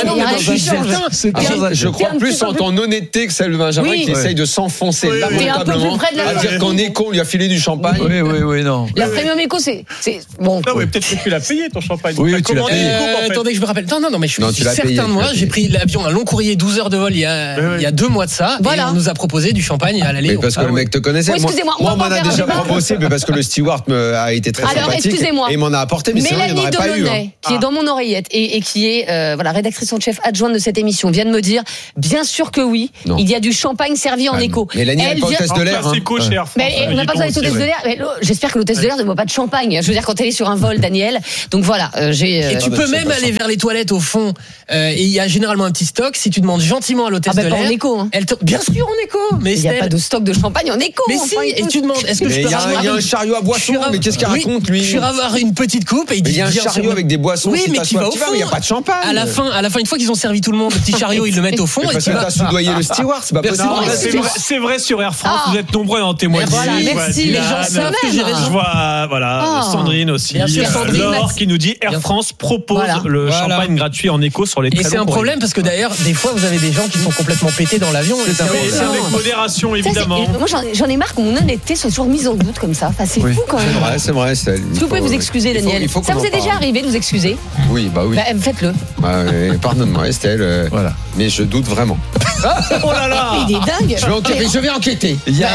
E: Je crois plus en ton honnêteté que celle de Benjamin qui essaye de s'enfoncer lamentablement à dire qu'en éco, on lui a filé du champagne.
G: Oui, non.
B: La premium éco, c'est bon.
F: Non, mais peut-être que tu l'as payé ton champagne.
G: Oui, tu l'as payé.
I: Attendez que je me rappelle. Non, mais je suis certain de moi. J'ai pris l'avion, un long courrier, 12 heures de vol il y a 2 mois de ça. Et on nous a proposé du champagne à l'aller.
E: Parce que le mec te connaissait.
B: Excusez-moi,
E: moi, on m'en a déjà proposé, mais parce que le steward a été très sympathique.
B: Excusez-moi.
E: Et m'en a apporté, mais sinon, il n'y en aurait pas eu.
B: Qui est dans mon oreillette et qui est rédactrice en chef adjointe de cette émission, vient de me dire, bien sûr que oui, il y a du champagne servi en éco.
E: Mélanie, elle pas test de l'air.
B: Mais on n'a pas besoin d'être test de l'air. J'espère que l'hôtesse de l'air ne boit pas de champagne. Je veux dire, quand elle est sur un vol, Daniel. Donc voilà,
I: Et tu peux même aller vers les toilettes au fond. Et il y a généralement un petit stock. Si tu demandes gentiment à l'hôtesse de l'air.
B: En éco.
I: Bien sûr en éco.
B: Mais il n'y a pas de stock de champagne en éco.
I: Mais si. Et tu demandes, est-ce que je peux avoir.
E: Il y a un chariot à boissons. Mais qu'est-ce qu'il raconte lui?
I: Je vais avoir une petite coupe et il dit.
E: Il y a un chariot avec des boissons.
I: Oui, mais qui va au fond.
E: Il n'y a pas de champagne.
I: À la fin, une fois qu'ils ont servi tout le monde, le petit chariot, ils le mettent au fond.
E: Parce que t'as soudoyé le steward, c'est pas possible.
F: C'est vrai sur Air France, vous êtes nombreux à en témoigner.
B: Merci, les gens savent.
F: Je vois, Sandrine aussi. Laure qui nous dit Air France propose le champagne gratuit en éco sur les très longs
I: courriers. Et c'est un problème parce que d'ailleurs, des fois, vous avez des gens qui sont complètement pétés dans l'avion.
F: C'est avec modération, évidemment.
B: Moi, j'en ai marre que mon honnêteté soit toujours mise en doute comme ça. Enfin, c'est fou quand même.
E: C'est vrai.
B: Si vous pouvez vous excuser, Daniel. Ça vous est déjà arrivé de vous excuser?
E: Oui, bah oui.
B: Faites-le.
E: Pardonne-moi, Estelle. Voilà. Mais je doute vraiment.
F: Oh là là!
B: Il est dingue!
E: Je vais enquêter.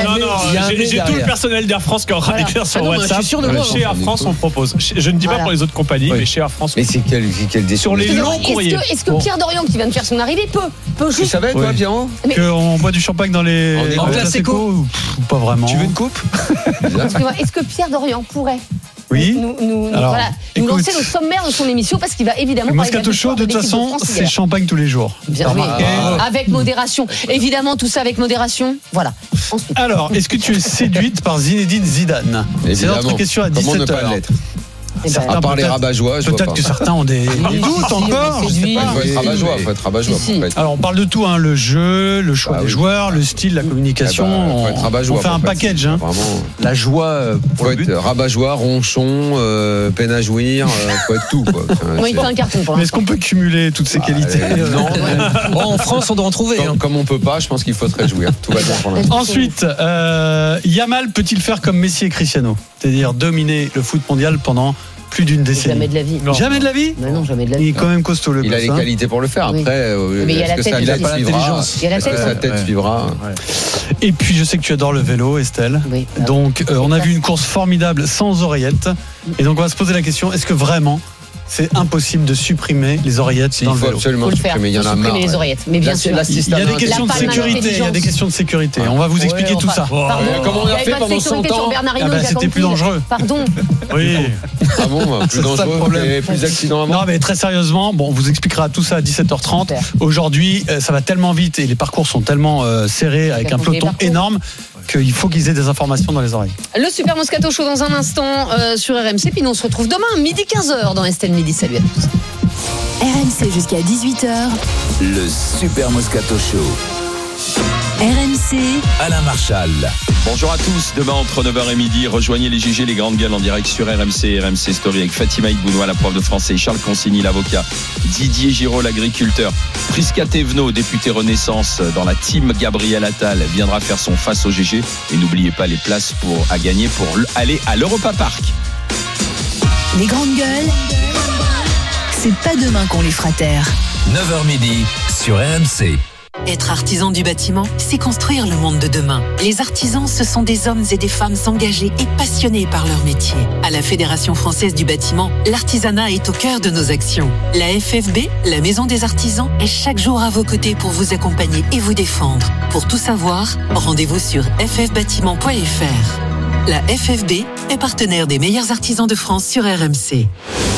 F: J'ai tout le personnel d'Air France qui est en train d'écrire sur WhatsApp. Chez Air France, on propose. Je ne dis pas pour les autres compagnies, mais chez Air France.
E: Mais c'est quel décision?
F: Sur les longs courriers.
B: Est-ce que Pierre Dorian, qui vient de faire son arrivée, peut juste.
E: Tu savais, toi, Pierrot?
F: Qu'on boit du champagne dans les.
I: En classe éco?
F: Pas vraiment.
G: Tu veux une coupe?
B: Est-ce que Pierre Dorian pourrait nous lancer le sommaire de son émission parce qu'il va évidemment
F: le Moscato Show de toute façon c'est champagne tous les jours.
B: Bien avec modération. Évidemment tout ça avec modération. Voilà. Ensuite.
F: Alors, est-ce que tu es séduite par Zinedine Zidane? C'est notre question à 17h.
E: À part les rabat-joie,
F: peut-être que certains ont des doutes encore.
E: Il faut être rabat-joie.
F: Alors on parle de tout, le jeu, le choix des joueurs, le style, la communication. On fait un package.
G: La joie.
E: Faut être rabat-joie, ronchon, peine à jouir. Faut être tout.
B: Il fait un carton.
F: Mais est-ce qu'on peut cumuler toutes ces qualités?
E: Non.
I: En France, on doit en trouver.
E: Comme on peut pas, je pense qu'il faut se réjouir. Tout va bien pour l'instant.
F: Ensuite, Yamal peut-il faire comme Messi et Cristiano, c'est-à-dire dominer le foot mondial pendant plus d'une décennie?
B: Jamais de la vie.
F: Jamais de la vie?
B: Non, jamais de la vie.
F: Il est quand même costaud le gosse.
E: Il a les qualités pour le faire. Après,
B: mais il y a la tête,
E: est-ce que sa tête suivra?
F: Et puis je sais que tu adores le vélo, Estelle.
B: Oui.
F: Donc on a vu une course formidable sans oreillettes. Et donc on va se poser la question, est-ce que vraiment c'est impossible de supprimer les oreillettes dans le vélo?
E: Il faut absolument supprimer, il y en a marre.
B: Les oreillettes, mais bien sûr.
F: Il y a des questions de sécurité, on va vous expliquer tout ça.
E: Comment on a fait pendant 100 ans?
F: C'était plus dangereux.
B: Pardon.
F: Oui.
E: Ah bon, plus dangereux et plus accident avant.
F: Non mais très sérieusement, on vous expliquera tout ça à 17h30. Aujourd'hui, ça va tellement vite et les parcours sont tellement serrés avec un peloton énorme qu'il faut qu'ils aient des informations dans les oreilles.
B: Le Super Moscato Show dans un instant sur RMC, puis nous on se retrouve demain midi 15h dans Estelle Midi. Salut à tous.
N: RMC jusqu'à 18h.
C: Le Super Moscato Show.
N: RMC.
C: Alain Marchal.
J: Bonjour à tous. Demain entre 9h et midi, rejoignez les GG, les grandes gueules en direct sur RMC, RMC Story avec Fatima Igounoua, la prof de français, Charles Consigny, l'avocat, Didier Giraud, l'agriculteur, Prisca Thévenot, député Renaissance dans la team Gabriel Attal, viendra faire son face au GG. Et n'oubliez pas les places à gagner pour aller à l'Europa Park.
N: Les grandes gueules, c'est pas demain qu'on les fera taire.
C: 9h midi sur RMC.
H: Être artisan du bâtiment, c'est construire le monde de demain. Les artisans, ce sont des hommes et des femmes engagés et passionnés par leur métier. À la Fédération française du bâtiment, l'artisanat est au cœur de nos actions. La FFB, la Maison des artisans, est chaque jour à vos côtés pour vous accompagner et vous défendre. Pour tout savoir, rendez-vous sur ffbâtiment.fr. La FFB est partenaire des meilleurs artisans de France sur RMC.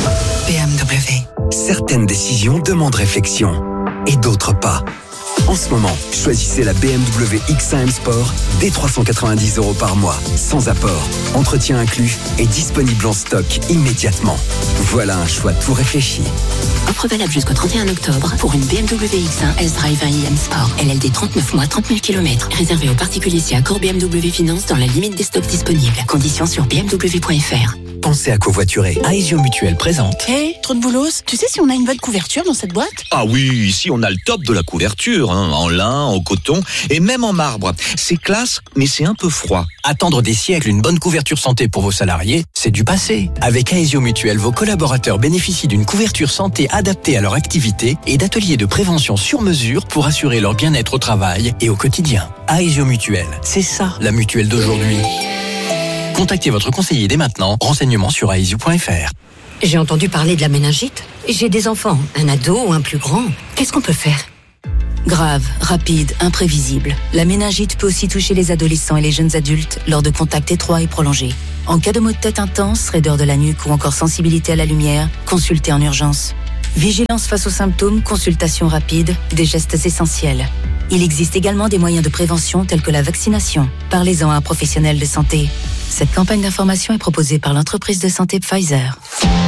K: BMW. Certaines décisions demandent réflexion et d'autres pas. En ce moment, choisissez la BMW X1 M Sport dès 390 € par mois, sans apport, entretien inclus et disponible en stock immédiatement. Voilà un choix tout réfléchi.
N: Offre valable jusqu'au 31 octobre pour une BMW X1 S-Drive 1 IM Sport. LLD 39 mois, 30 000 km. Réservé aux particuliers si accord BMW Finance dans la limite des stocks disponibles. Conditions sur bmw.fr.
K: Pensez à covoiturer.
O: Aesio Mutuelle présente.
L: Hey, trop de boulos, tu sais si on a une bonne couverture dans cette boîte?
M: Ah oui, ici on a le top de la couverture, en lin, en coton et même en marbre. C'est classe, mais c'est un peu froid.
O: Attendre des siècles une bonne couverture santé pour vos salariés, c'est du passé. Avec Aesio Mutuelle, vos collaborateurs bénéficient d'une couverture santé adaptée à leur activité et d'ateliers de prévention sur mesure pour assurer leur bien-être au travail et au quotidien. Aesio Mutuelle, c'est ça la mutuelle d'aujourd'hui. Contactez votre conseiller dès maintenant. Renseignements sur aesio.fr.
N: J'ai entendu parler de la méningite. J'ai des enfants, un ado ou un plus grand. Qu'est-ce qu'on peut faire? Grave, rapide, imprévisible. La méningite peut aussi toucher les adolescents et les jeunes adultes lors de contacts étroits et prolongés. En cas de maux de tête intense, raideur de la nuque ou encore sensibilité à la lumière, consultez en urgence. Vigilance face aux symptômes, consultation rapide, des gestes essentiels. Il existe également des moyens de prévention tels que la vaccination. Parlez-en à un professionnel de santé. Cette campagne d'information est proposée par l'entreprise de santé Pfizer.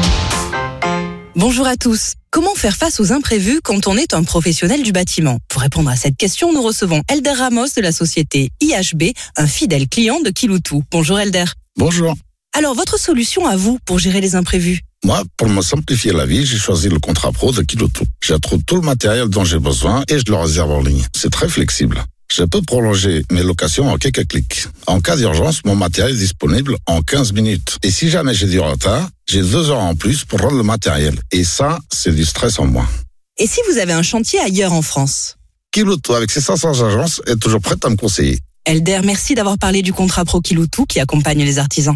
P: Bonjour à tous. Comment faire face aux imprévus quand on est un professionnel du bâtiment? Pour répondre à cette question, nous recevons Elder Ramos de la société IHB, un fidèle client de Kiloutou. Bonjour Elder.
T: Bonjour.
P: Alors, votre solution à vous pour gérer les imprévus?
T: Moi, pour me simplifier la vie, j'ai choisi le contrat pro de Kiloutou. J'y trouve tout le matériel dont j'ai besoin et je le réserve en ligne. C'est très flexible. Je peux prolonger mes locations en quelques clics. En cas d'urgence, mon matériel est disponible en 15 minutes. Et si jamais j'ai du retard, j'ai 2 heures en plus pour rendre le matériel. Et ça, c'est du stress en moins.
P: Et si vous avez un chantier ailleurs en France?
T: Kiloutou, avec ses 500 agences, est toujours prête à me conseiller.
P: Elder, merci d'avoir parlé du contrat pro Kiloutou qui accompagne les artisans.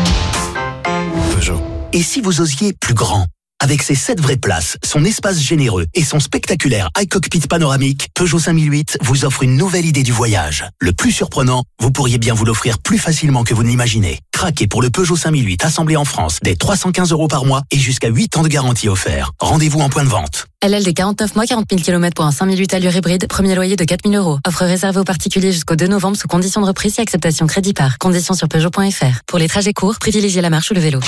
W: Peugeot. Et si vous osiez plus grand? Avec ses 7 vraies places, son espace généreux et son spectaculaire iCockpit panoramique, Peugeot 5008 vous offre une nouvelle idée du voyage. Le plus surprenant, vous pourriez bien vous l'offrir plus facilement que vous ne l'imaginez. Craquez pour le Peugeot 5008 assemblé en France dès 315 € par mois et jusqu'à 8 ans de garantie offert. Rendez-vous en point de vente.
N: LLD 49 mois, 40 000 km pour un 5008 allure hybride, premier loyer de 4 000 €. Offre réservée aux particuliers jusqu'au 2 novembre sous conditions de reprise et acceptation crédit par. Conditions sur Peugeot.fr. Pour les trajets courts, privilégiez la marche ou le vélo.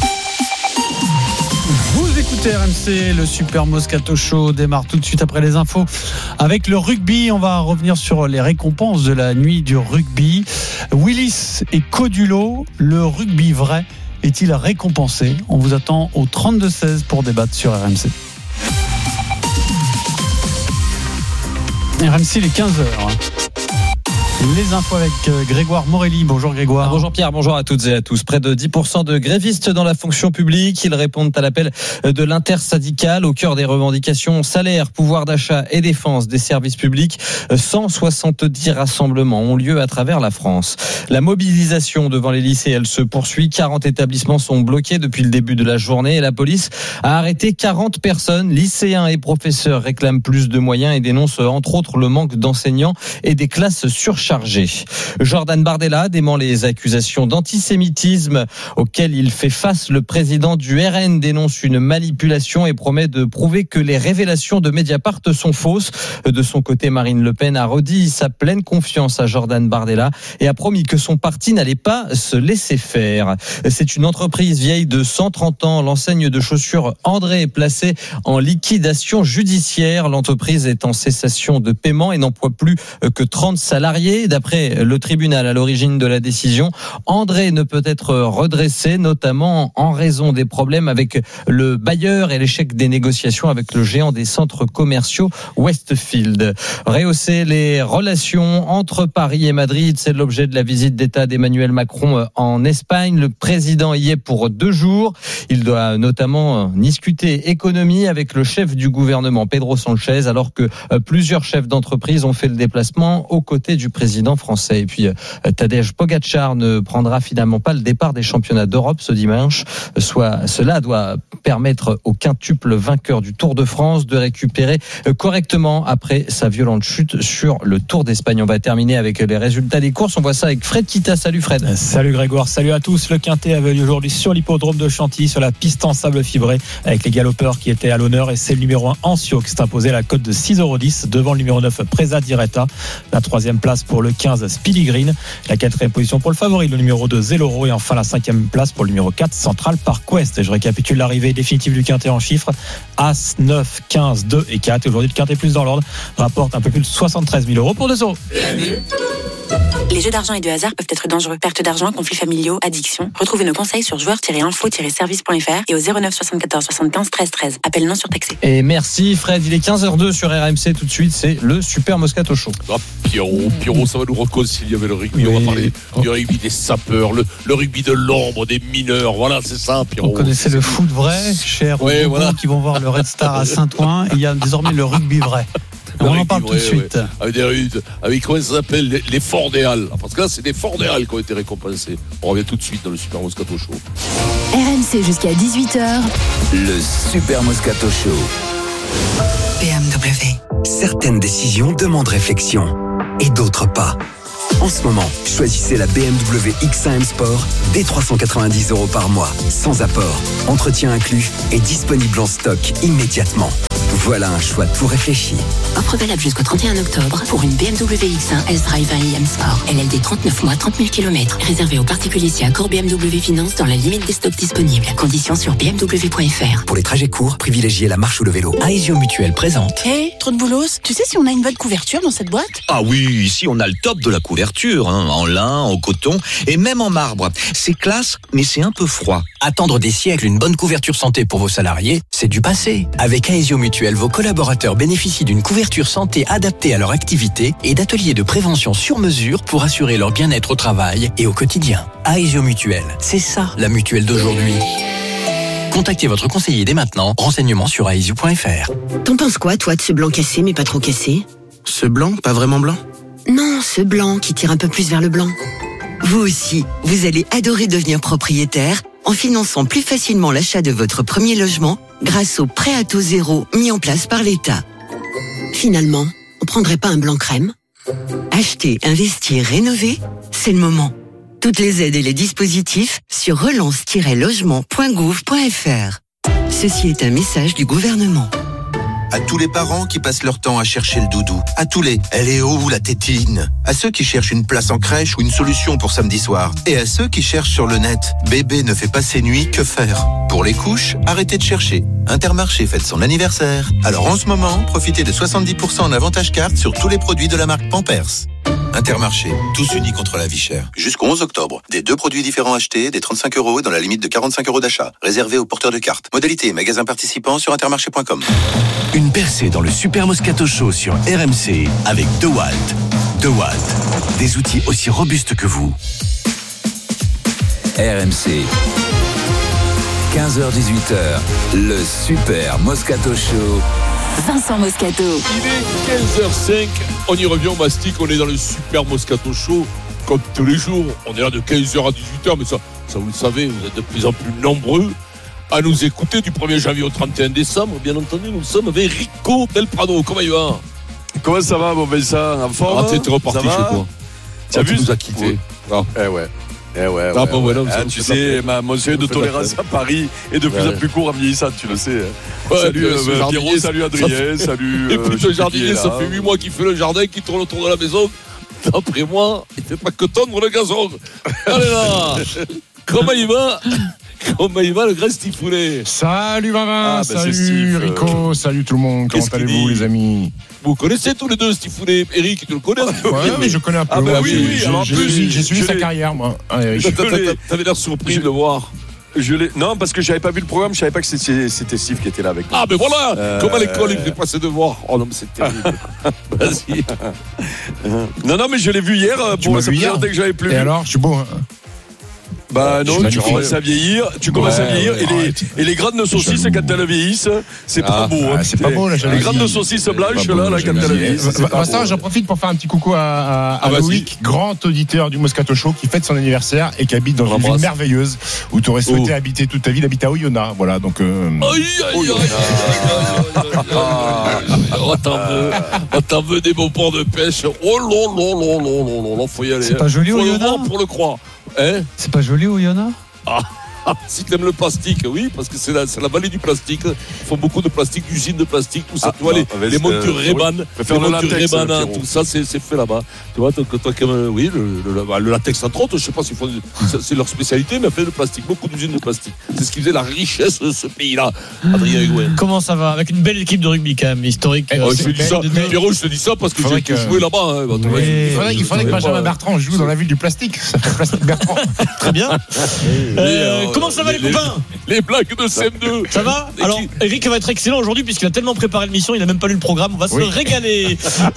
F: Vous écoutez RMC, le Super Moscato Show démarre tout de suite après les infos. Avec le rugby, on va revenir sur les récompenses de la nuit du rugby. Willis et Codulo, le rugby vrai est-il récompensé? On vous attend au 32-16 pour débattre sur RMC. RMC, les 15h. Les infos avec Grégoire Morelli. Bonjour Grégoire.
V: Bonjour Pierre, bonjour à toutes et à tous. Près de 10% de grévistes dans la fonction publique. Ils répondent à l'appel de l'intersyndicale au cœur des revendications salaire, pouvoir d'achat et défense des services publics. 170 rassemblements ont lieu à travers la France. La mobilisation devant les lycées, elle se poursuit. 40 établissements sont bloqués depuis le début de la journée et la police a arrêté 40 personnes. Lycéens et professeurs réclament plus de moyens et dénoncent entre autres le manque d'enseignants et des classes surchargées. Jordan Bardella dément les accusations d'antisémitisme auxquelles il fait face. Le président du RN dénonce une manipulation et promet de prouver que les révélations de Mediapart sont fausses. De son côté, Marine Le Pen a redit sa pleine confiance à Jordan Bardella et a promis que son parti n'allait pas se laisser faire. C'est une entreprise vieille de 130 ans. L'enseigne de chaussures André est placée en liquidation judiciaire. L'entreprise est en cessation de paiement et n'emploie plus que 30 salariés. salarié. D'après le tribunal à l'origine de la décision, André ne peut être redressé, notamment en raison des problèmes avec le bailleur et l'échec des négociations avec le géant des centres commerciaux Westfield. Rehausser les relations entre Paris et Madrid, c'est l'objet de la visite d'État d'Emmanuel Macron en Espagne. Le président y est pour 2 jours. Il doit notamment discuter économie avec le chef du gouvernement, Pedro Sanchez, alors que plusieurs chefs d'entreprise ont fait le déplacement aux côtés du président français. Et puis Tadej Pogačar ne prendra finalement pas le départ des championnats d'Europe ce dimanche. Cela doit permettre au quintuple vainqueur du Tour de France de récupérer correctement après sa violente chute sur le Tour d'Espagne. On va terminer avec les résultats des courses. On voit ça avec Fred Kita. Salut Fred.
A: Salut Grégoire, salut à tous. Le Quintet avait lieu aujourd'hui sur l'hippodrome de Chantilly, sur la piste en sable fibré, avec les galopeurs qui étaient à l'honneur, et c'est le numéro 1 Ancio qui s'est imposé à la cote de 6,10 € devant le numéro 9 Presa Diretta. La 3e place pour le 15 Speedy Green, la 4e position pour le favori, le numéro 2 Zeloro, et enfin la 5e place pour le numéro 4 Central Park West. Et je récapitule l'arrivée définitive du Quintet en chiffres: As, 9, 15, 2 et 4. Et aujourd'hui, le Quintet plus dans l'ordre rapporte un peu plus de 73 000 € pour 2 €.
L: Les jeux d'argent et de hasard peuvent être dangereux. Perte d'argent, conflits familiaux, addiction. Retrouvez nos conseils sur joueurs-info-service.fr et au 09 74 75 13 13. Appel non surtaxé.
V: Et merci Fred, il est 15h02 sur RMC. Tout de suite, c'est le Super Moscato Show.
Q: Pierrot, ça va nous réconcilier avec le rugby. On va parler du rugby des sapeurs, le rugby de l'ombre, des mineurs. Voilà, c'est ça, Pierrot.
R: On connaissait le foot vrai, cher aux qui vont voir le Red Star à Saint-Ouen. Il y a désormais le rugby vrai. On en parle tout de suite.
Q: Avec comment ça s'appelle, les Forts des Halles. Parce que là, c'est des Forts des Halles qui ont été récompensés. On revient tout de suite dans le Super Moscato Show.
S: RMC jusqu'à 18h.
C: Le Super Moscato Show.
K: BMW. Certaines décisions demandent réflexion et d'autres pas. En ce moment, choisissez la BMW X1 M Sport dès 390 € par mois, sans apport, entretien inclus et disponible en stock immédiatement. Voilà un choix tout réfléchi.
N: Offre valable jusqu'au 31 octobre pour une BMW X1 S-Drive 1 IM Sport. LLD 39 mois, 30 000 km. Réservé aux particuliers si accord BMW Finance dans la limite des stocks disponibles. Conditions sur bmw.fr.
K: Pour les trajets courts, privilégiez la marche ou le vélo.
O: Aesio Mutuelle présente.
L: Hé, trop de boulos. Tu sais si on a une bonne couverture dans cette boîte?
M: Ah oui, ici on a le top de la couverture, en lin, en coton et même en marbre. C'est classe, mais c'est un peu froid.
O: Attendre des siècles une bonne couverture santé pour vos salariés, c'est du passé. Avec Aesio Mutuelle, vos collaborateurs bénéficient d'une couverture santé adaptée à leur activité et d'ateliers de prévention sur mesure pour assurer leur bien-être au travail et au quotidien. Aesio Mutuelle, c'est ça la mutuelle d'aujourd'hui. Contactez votre conseiller dès maintenant. Renseignements sur aesio.fr.
N: T'en penses quoi, toi, de ce blanc cassé mais pas trop cassé?
D: Ce blanc, pas vraiment blanc?
N: Non, ce blanc qui tire un peu plus vers le blanc. Vous aussi, vous allez adorer devenir propriétaire en finançant plus facilement l'achat de votre premier logement grâce au prêt à taux zéro mis en place par l'État. Finalement, on prendrait pas un blanc crème? Acheter, investir, rénover, c'est le moment. Toutes les aides et les dispositifs sur relance-logement.gouv.fr. Ceci est un message du gouvernement.
U: À tous les parents qui passent leur temps à chercher le doudou. À tous les « elle est où la tétine ?» À ceux qui cherchent une place en crèche ou une solution pour samedi soir. Et à ceux qui cherchent sur le net « bébé ne fait pas ses nuits, que faire ?» Pour les couches, arrêtez de chercher. Intermarché fête son anniversaire. Alors en ce moment, profitez de 70% en avantage carte sur tous les produits de la marque Pampers. Intermarché, tous unis contre la vie chère. Jusqu'au 11 octobre, des 2 produits différents achetés, des 35 € dans la limite de 45 € d'achat. Réservé aux porteurs de cartes. Modalité, magasin participant sur intermarché.com.
W: Une percée dans le Super Moscato Show sur RMC avec DeWalt. DeWalt, des outils aussi robustes que vous.
C: RMC. 15h-18h, le Super Moscato Show.
S: Vincent Moscato.
Q: Il est 15h05, on y revient au mastic, on est dans le Super Moscato Show, comme tous les jours. On est là de 15h à 18h, mais ça vous le savez, vous êtes de plus en plus nombreux à nous écouter du 1er janvier au 31 décembre. Bien entendu, nous sommes avec Rico Del Prado. Comment il va?
X: Comment ça va, mon Vincent? En forme?
Q: T'es reparti chez toi.
X: Tu as vu?
Q: Tu nous as quittés.
X: Tu sais, mon seuil de tolérance à Paris est de plus en plus court en vieillissant, tu le sais. Salut Pierrot, salut Adrien, salut.
Q: Et puis ce jardinier, ça fait 8 mois qu'il fait le jardin, qu'il tourne autour de la maison. D'après moi, il ne fait pas que tondre le gazon. Allez là. Comment il va? Comment il va le grand Stifoulet?
B: Salut Vavin, salut
Q: Steve,
B: Rico, salut tout le monde. Comment allez-vous les amis?
Q: Vous connaissez tous les deux Stifoulet? Eric, tu le connais?
B: Ouais, mais je connais un peu.
Q: Ah bah oui, alors
B: j'ai suivi sa carrière moi.
Q: T'avais l'air surpris de le voir.
X: Non, parce que j'avais pas vu le programme, je savais pas que c'était Steve qui était là avec moi.
Q: Ah, mais voilà, comme à l'école, il fait pas ses devoirs. Oh non, mais c'est terrible. Vas-y.
X: Non, mais je l'ai vu hier.
B: Tu m'as vu hier
X: que j'avais plus.
B: Et alors, je suis beau.
X: Bah non, tu commences à vieillir, et les graines de saucisses quand elles vieillissent, c'est pas beau.
B: C'est pas beau là,
X: les graines de saucisses blanches là quand elles vieillissent.
B: Vincent, j'en profite pour faire un petit coucou à Loïc, grand auditeur du Moscato Show qui fête son anniversaire et qui habite dans une ville merveilleuse où tu aurais souhaité habiter toute ta vie, il habite à Oyonnax, voilà donc
Q: on t'en veut des beaux ports de pêche. Oh là, faut y aller.
R: C'est pas joli Oyonnax
Q: pour le croire.
R: C'est pas joli Oyonnax?
Q: Si t'aimes le plastique, oui, parce que c'est la vallée du plastique. Ils font beaucoup de plastique, d'usines de plastique, tout ça. Tu vois, les montures Reban, tout ça, c'est fait là-bas. Tu vois, toi, oui, le latex entre autres, je sais pas s'ils font, c'est leur spécialité, mais fait le plastique, beaucoup d'usines de plastique. C'est ce qui faisait la richesse de ce pays-là. Adrien Higuain.
A: Comment ça va? Avec une belle équipe de rugby quand même, historique.
Q: Je te dis ça, Pierrot, je te dis ça parce que j'ai joué là-bas.
B: Il faudrait que Benjamin Bertrand joue dans la ville du plastique. Ça fait Plastique Bertrand.
A: Très bien. Comment ça va les copains?
Q: Les blagues de CM2.
A: Ça va? Alors Eric va être excellent aujourd'hui puisqu'il a tellement préparé l'émission, il n'a même pas lu le programme, on va se régaler.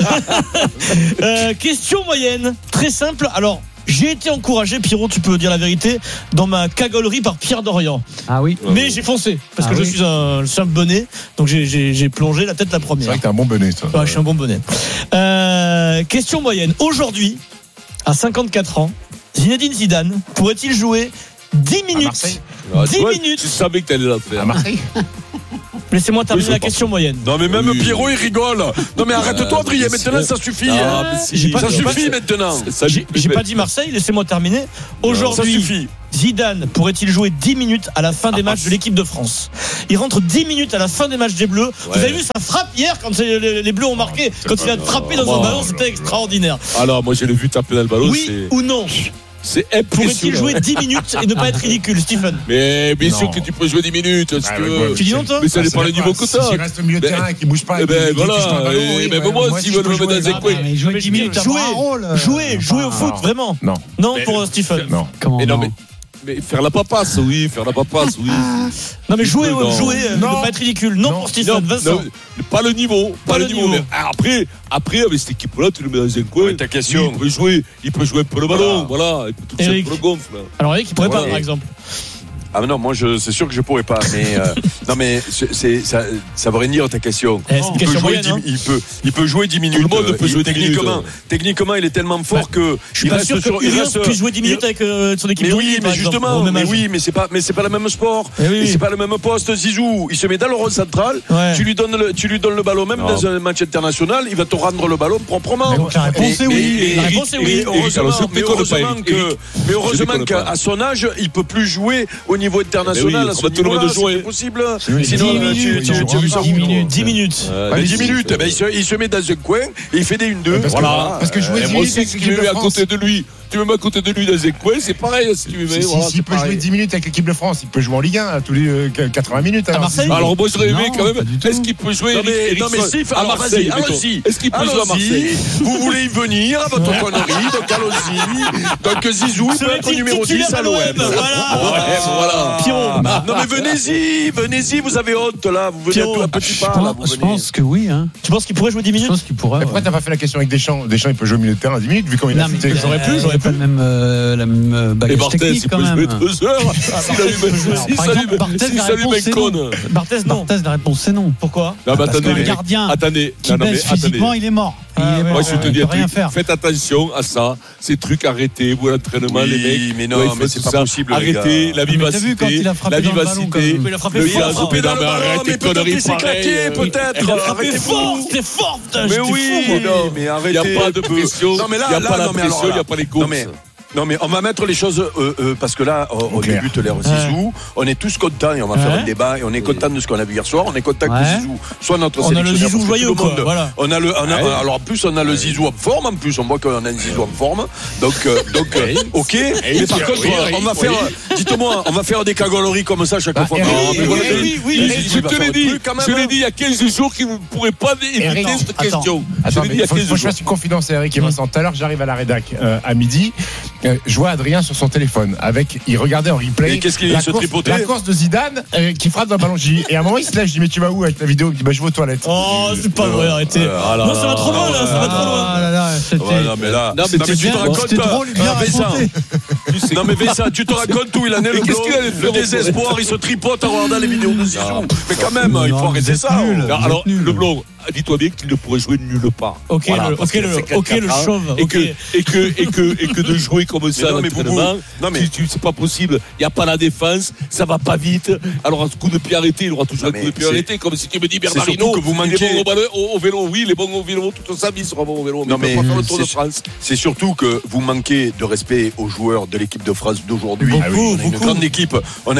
A: Question moyenne, très simple. Alors j'ai été encouragé, Pierrot, tu peux dire la vérité, dans ma cagolerie par Pierre Dorian.
R: Ah oui.
A: Mais j'ai foncé parce que je suis un simple bonnet, donc j'ai plongé la tête la première.
B: C'est vrai que t'es un bon bonnet, toi.
A: Ouais, je suis un bon bonnet. Question moyenne. Aujourd'hui, à 54 ans, Zinedine Zidane pourrait-il jouer 10 minutes. 10 minutes.
Q: Tu savais que t'allais la faire.
B: À Marseille.
A: Laissez-moi terminer la question moyenne.
X: Non mais même Pierrot il rigole. Non mais arrête-toi Adrien, maintenant ça suffit. Ça suffit maintenant.
A: J'ai pas dit Marseille, laissez-moi terminer. Aujourd'hui, Zidane pourrait-il jouer 10 minutes à la fin des matchs de l'équipe de France? Il rentre 10 minutes à la fin des matchs des Bleus. Vous avez vu sa frappe hier quand les Bleus ont marqué? Quand il a frappé dans un ballon, c'était extraordinaire.
Q: Alors moi je l'ai vu taper dans le ballon.
A: Oui ou non?
Q: C'est impressionnant.
A: Pourrait-il jouer 10 minutes et ne pas être ridicule, Stephen?
Q: Mais bien sûr que tu peux jouer 10 minutes si tu veux.
A: Tu dis non, toi?
Q: Mais ça n'est pas le niveau que ça.
B: S'il reste au milieu de terrain et qu'il bouge pas,
Q: voilà. Même moi, s'il veut le mettre dans un coin.
R: Jouer 10 minutes,
A: jouer au foot, vraiment. Non, pour Stephen.
B: Non.
Q: Mais faire la papasse, oui.
A: Non, mais jouer, ne pas être ridicule. Non, pour Stephen, Vincent.
Q: Pas le niveau. Mais après, avec cette équipe-là, tu le mets dans un coin.
X: Ta question.
Q: Il peut jouer un peu le ballon, voilà. Il peut toucher un peu le gonfle.
A: Alors, Eric, il pourrait pas, par exemple.
X: Ah non, moi c'est sûr que je pourrais pas. Mais non, mais ça veut rien dire ta question.
A: C'est une question moyenne.
X: Il peut jouer 10 minutes.
Q: Tout le monde peut jouer 10 minutes.
X: Techniquement, il est tellement fort que
A: je suis pas sûr que Urios puisse jouer 10 minutes avec son équipe.
X: Mais oui, mais justement, mais c'est pas le même sport. Et c'est pas le même poste. Zizou, il se met dans le rôle central. Tu lui donnes le ballon, même dans un match international, il va te rendre le ballon proprement.
A: La réponse est oui.
X: La réponse est oui. Mais heureusement qu'à son âge, il peut plus jouer au niveau international, à ce niveau-là, c'est possible.
A: Sinon, 10 minutes.
X: 10 minutes, il se met dans un coin et il fait des 1-2.
Q: Voilà.
B: Parce que jouer 10 minutes, c'est
Q: tu me mets à côté de lui. Tu me mets à côté de lui dans un coin, c'est pareil.
B: S'il peut jouer 10 minutes avec l'équipe de France, il peut jouer en Ligue 1 tous les 80 minutes.
A: À Marseille.
Q: Alors moi, je j'aurais aimé quand même. Est-ce qu'il peut jouer
X: à Marseille? Allons-y.
Q: Est-ce qu'il peut jouer à Marseille?
X: Vous voulez y venir à votre connerie, donc allons-y. Donc Zizou, il peut être numéro 10 à l'OM.
A: Voilà. Pierrot.
X: Non mais venez-y, vous avez honte là, vous venez à petit pas là.
R: Je pense que oui.
A: Tu penses qu'il pourrait jouer 10 minutes?
R: Je pense qu'il pourrait.
B: Pourquoi t'as pas fait la question avec Deschamps? Deschamps, il peut jouer au milieu de terrain 10 minutes vu comment il a fouté.
R: J'aurais pas la même bagage technique quand même.
Q: Et Barthez, il peut jouer 2 heures. Si ça lui met con.
A: Barthez, non.
R: Barthez, la réponse c'est non.
A: Pourquoi?
R: Parce qu'un gardien qui baisse physiquement, il est mort.
Q: Moi, je te dis,
R: rien faire.
Q: Faites attention à ça. Ces trucs, arrêtez. Vous, l'entraînement, les mecs.
X: Mais non, mais c'est pas possible.
Q: Arrêtez la vivacité. La vivacité.
A: Il a frappé fort.
X: Mais peut-être c'est claqué, peut-être.
A: Arrêtez fort. C'était fort.
X: Mais oui, mais arrêtez.
Q: Il n'y a pas de pression. Il n'y a pas la pression, il n'y a pas les courses.
X: Non, mais on va mettre les choses parce que là, on débute l'ère Zizou. On est tous contents et on va faire un débat et on est content de ce qu'on a vu hier soir. On est content que Zizou soit notre sélectionneur.
A: On a le Zizou joyeux, quoi. Voilà.
X: Alors en plus, on a le Zizou en forme. En plus, on voit qu'on a un Zizou en forme. Donc, ok. Mais par contre, on va faire. Dites-moi, on va faire des cagoleries comme ça chaque fois.
Q: Oui, je te l'ai dit. Je l'ai dit il y a 15 jours qu'il ne pourrait pas éviter cette question.
B: Attends, il faut que je fasse une confidence à Eric et Vincent. Tout à l'heure, j'arrive à la rédac à midi. Je vois Adrien sur son téléphone il regardait en replay la course de Zidane qui frappe dans le ballon. Et à un moment il se lève, je dis mais tu vas où avec la vidéo? Il dit bah je vais aux toilettes.
A: Oh c'est pas vrai, arrêtez. Non ça va trop loin là, ça va trop loin.
X: Non mais tu te racontes Non mais Vincent, tu te racontes où il en est le désespoir, il se tripote en regardant les vidéos de Zizou. Mais quand même, il faut arrêter ça.
Q: Alors le blond, dis-toi bien qu'il ne pourrait jouer nulle part.
A: Ok le chauve.
Q: Et que de jouer comme ça à l'entraînement, c'est pas possible. Il n'y a pas la défense, ça va pas vite. Alors un coup de pied arrêté, il aura toujours un coup de pied arrêté. Comme si tu me dis Bernardino, il est bon au vélo, oui, il est bon au vélo, toute sa vie il sera bon au vélo. Mais il ne peut pas faire le Tour de France.
X: C'est surtout que vous manquez de respect aux joueurs de l'équipe de France d'aujourd'hui. On a une grande équipe,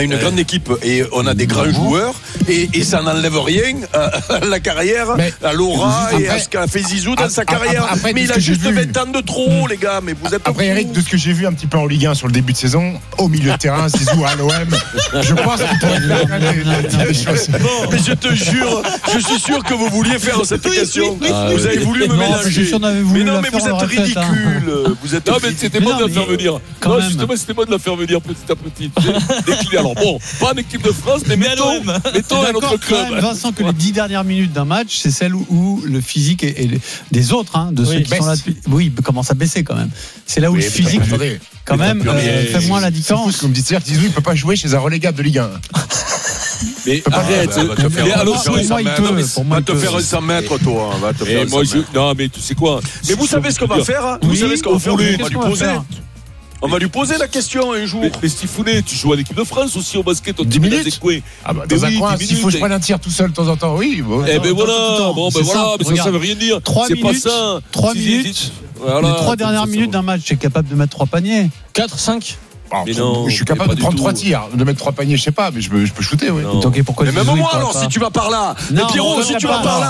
X: et on a des grands joueurs et ça n'enlève rien à la carrière, à l'aura et à ce qu'a fait Zizou dans sa carrière. Mais il a juste 20 ans de trop, les gars. Mais vous êtes
B: après Eric, de ce que j'ai vu un petit peu en Ligue 1 sur le début de saison, au milieu de terrain, Zizou à l'OM, je pense qu'il pourrait faire des choses.
X: Mais je te jure, je suis sûr que vous vouliez faire cette question. Vous avez voulu me mélanger. Mais non, mais vous êtes ridicule.
Q: Non, mais c'était bon de la faire venir. Non, justement, c'était bon de la faire venir petit à petit. Décliner. Alors bon, pas en équipe de France, mais mettons un autre club.
R: Vincent, que les 10 dernières minutes d'un match, c'est celle où le physique des autres, de ceux qui sont là depuis. Oui, commence à baisser quand même. C'est là où le physique, quand même, fait moins la différence.
B: Comme dit Zizou, il ne peut pas jouer chez un relégable de Ligue 1.
X: Mais arrête, va te faire un 100 mètres, toi.
Q: Non, mais tu sais quoi?
X: Mais vous savez ce qu'on va faire? Vous savez ce qu'on va faire? On va lui poser la question un jour.
Q: Mais Stifounet, tu joues à l'équipe de France aussi au basket.
B: 10 minutes. Dans un coin, s'il faut que je prenne un tir tout seul de temps en temps, oui.
Q: Eh ben voilà, mais ça veut rien dire.
R: 3
Q: c'est
R: minutes,
Q: pas ça.
R: 3 minutes. Les 3 dernières minutes d'un match, tu es capable de mettre 3 paniers.
A: 4, 5.
X: Mais non,
B: je suis capable de prendre 3 tirs, de mettre 3 paniers, je sais pas, mais je peux shooter, oui.
X: Mais même moi alors, si tu vas par là. Mais Pierrot, si tu vas par là.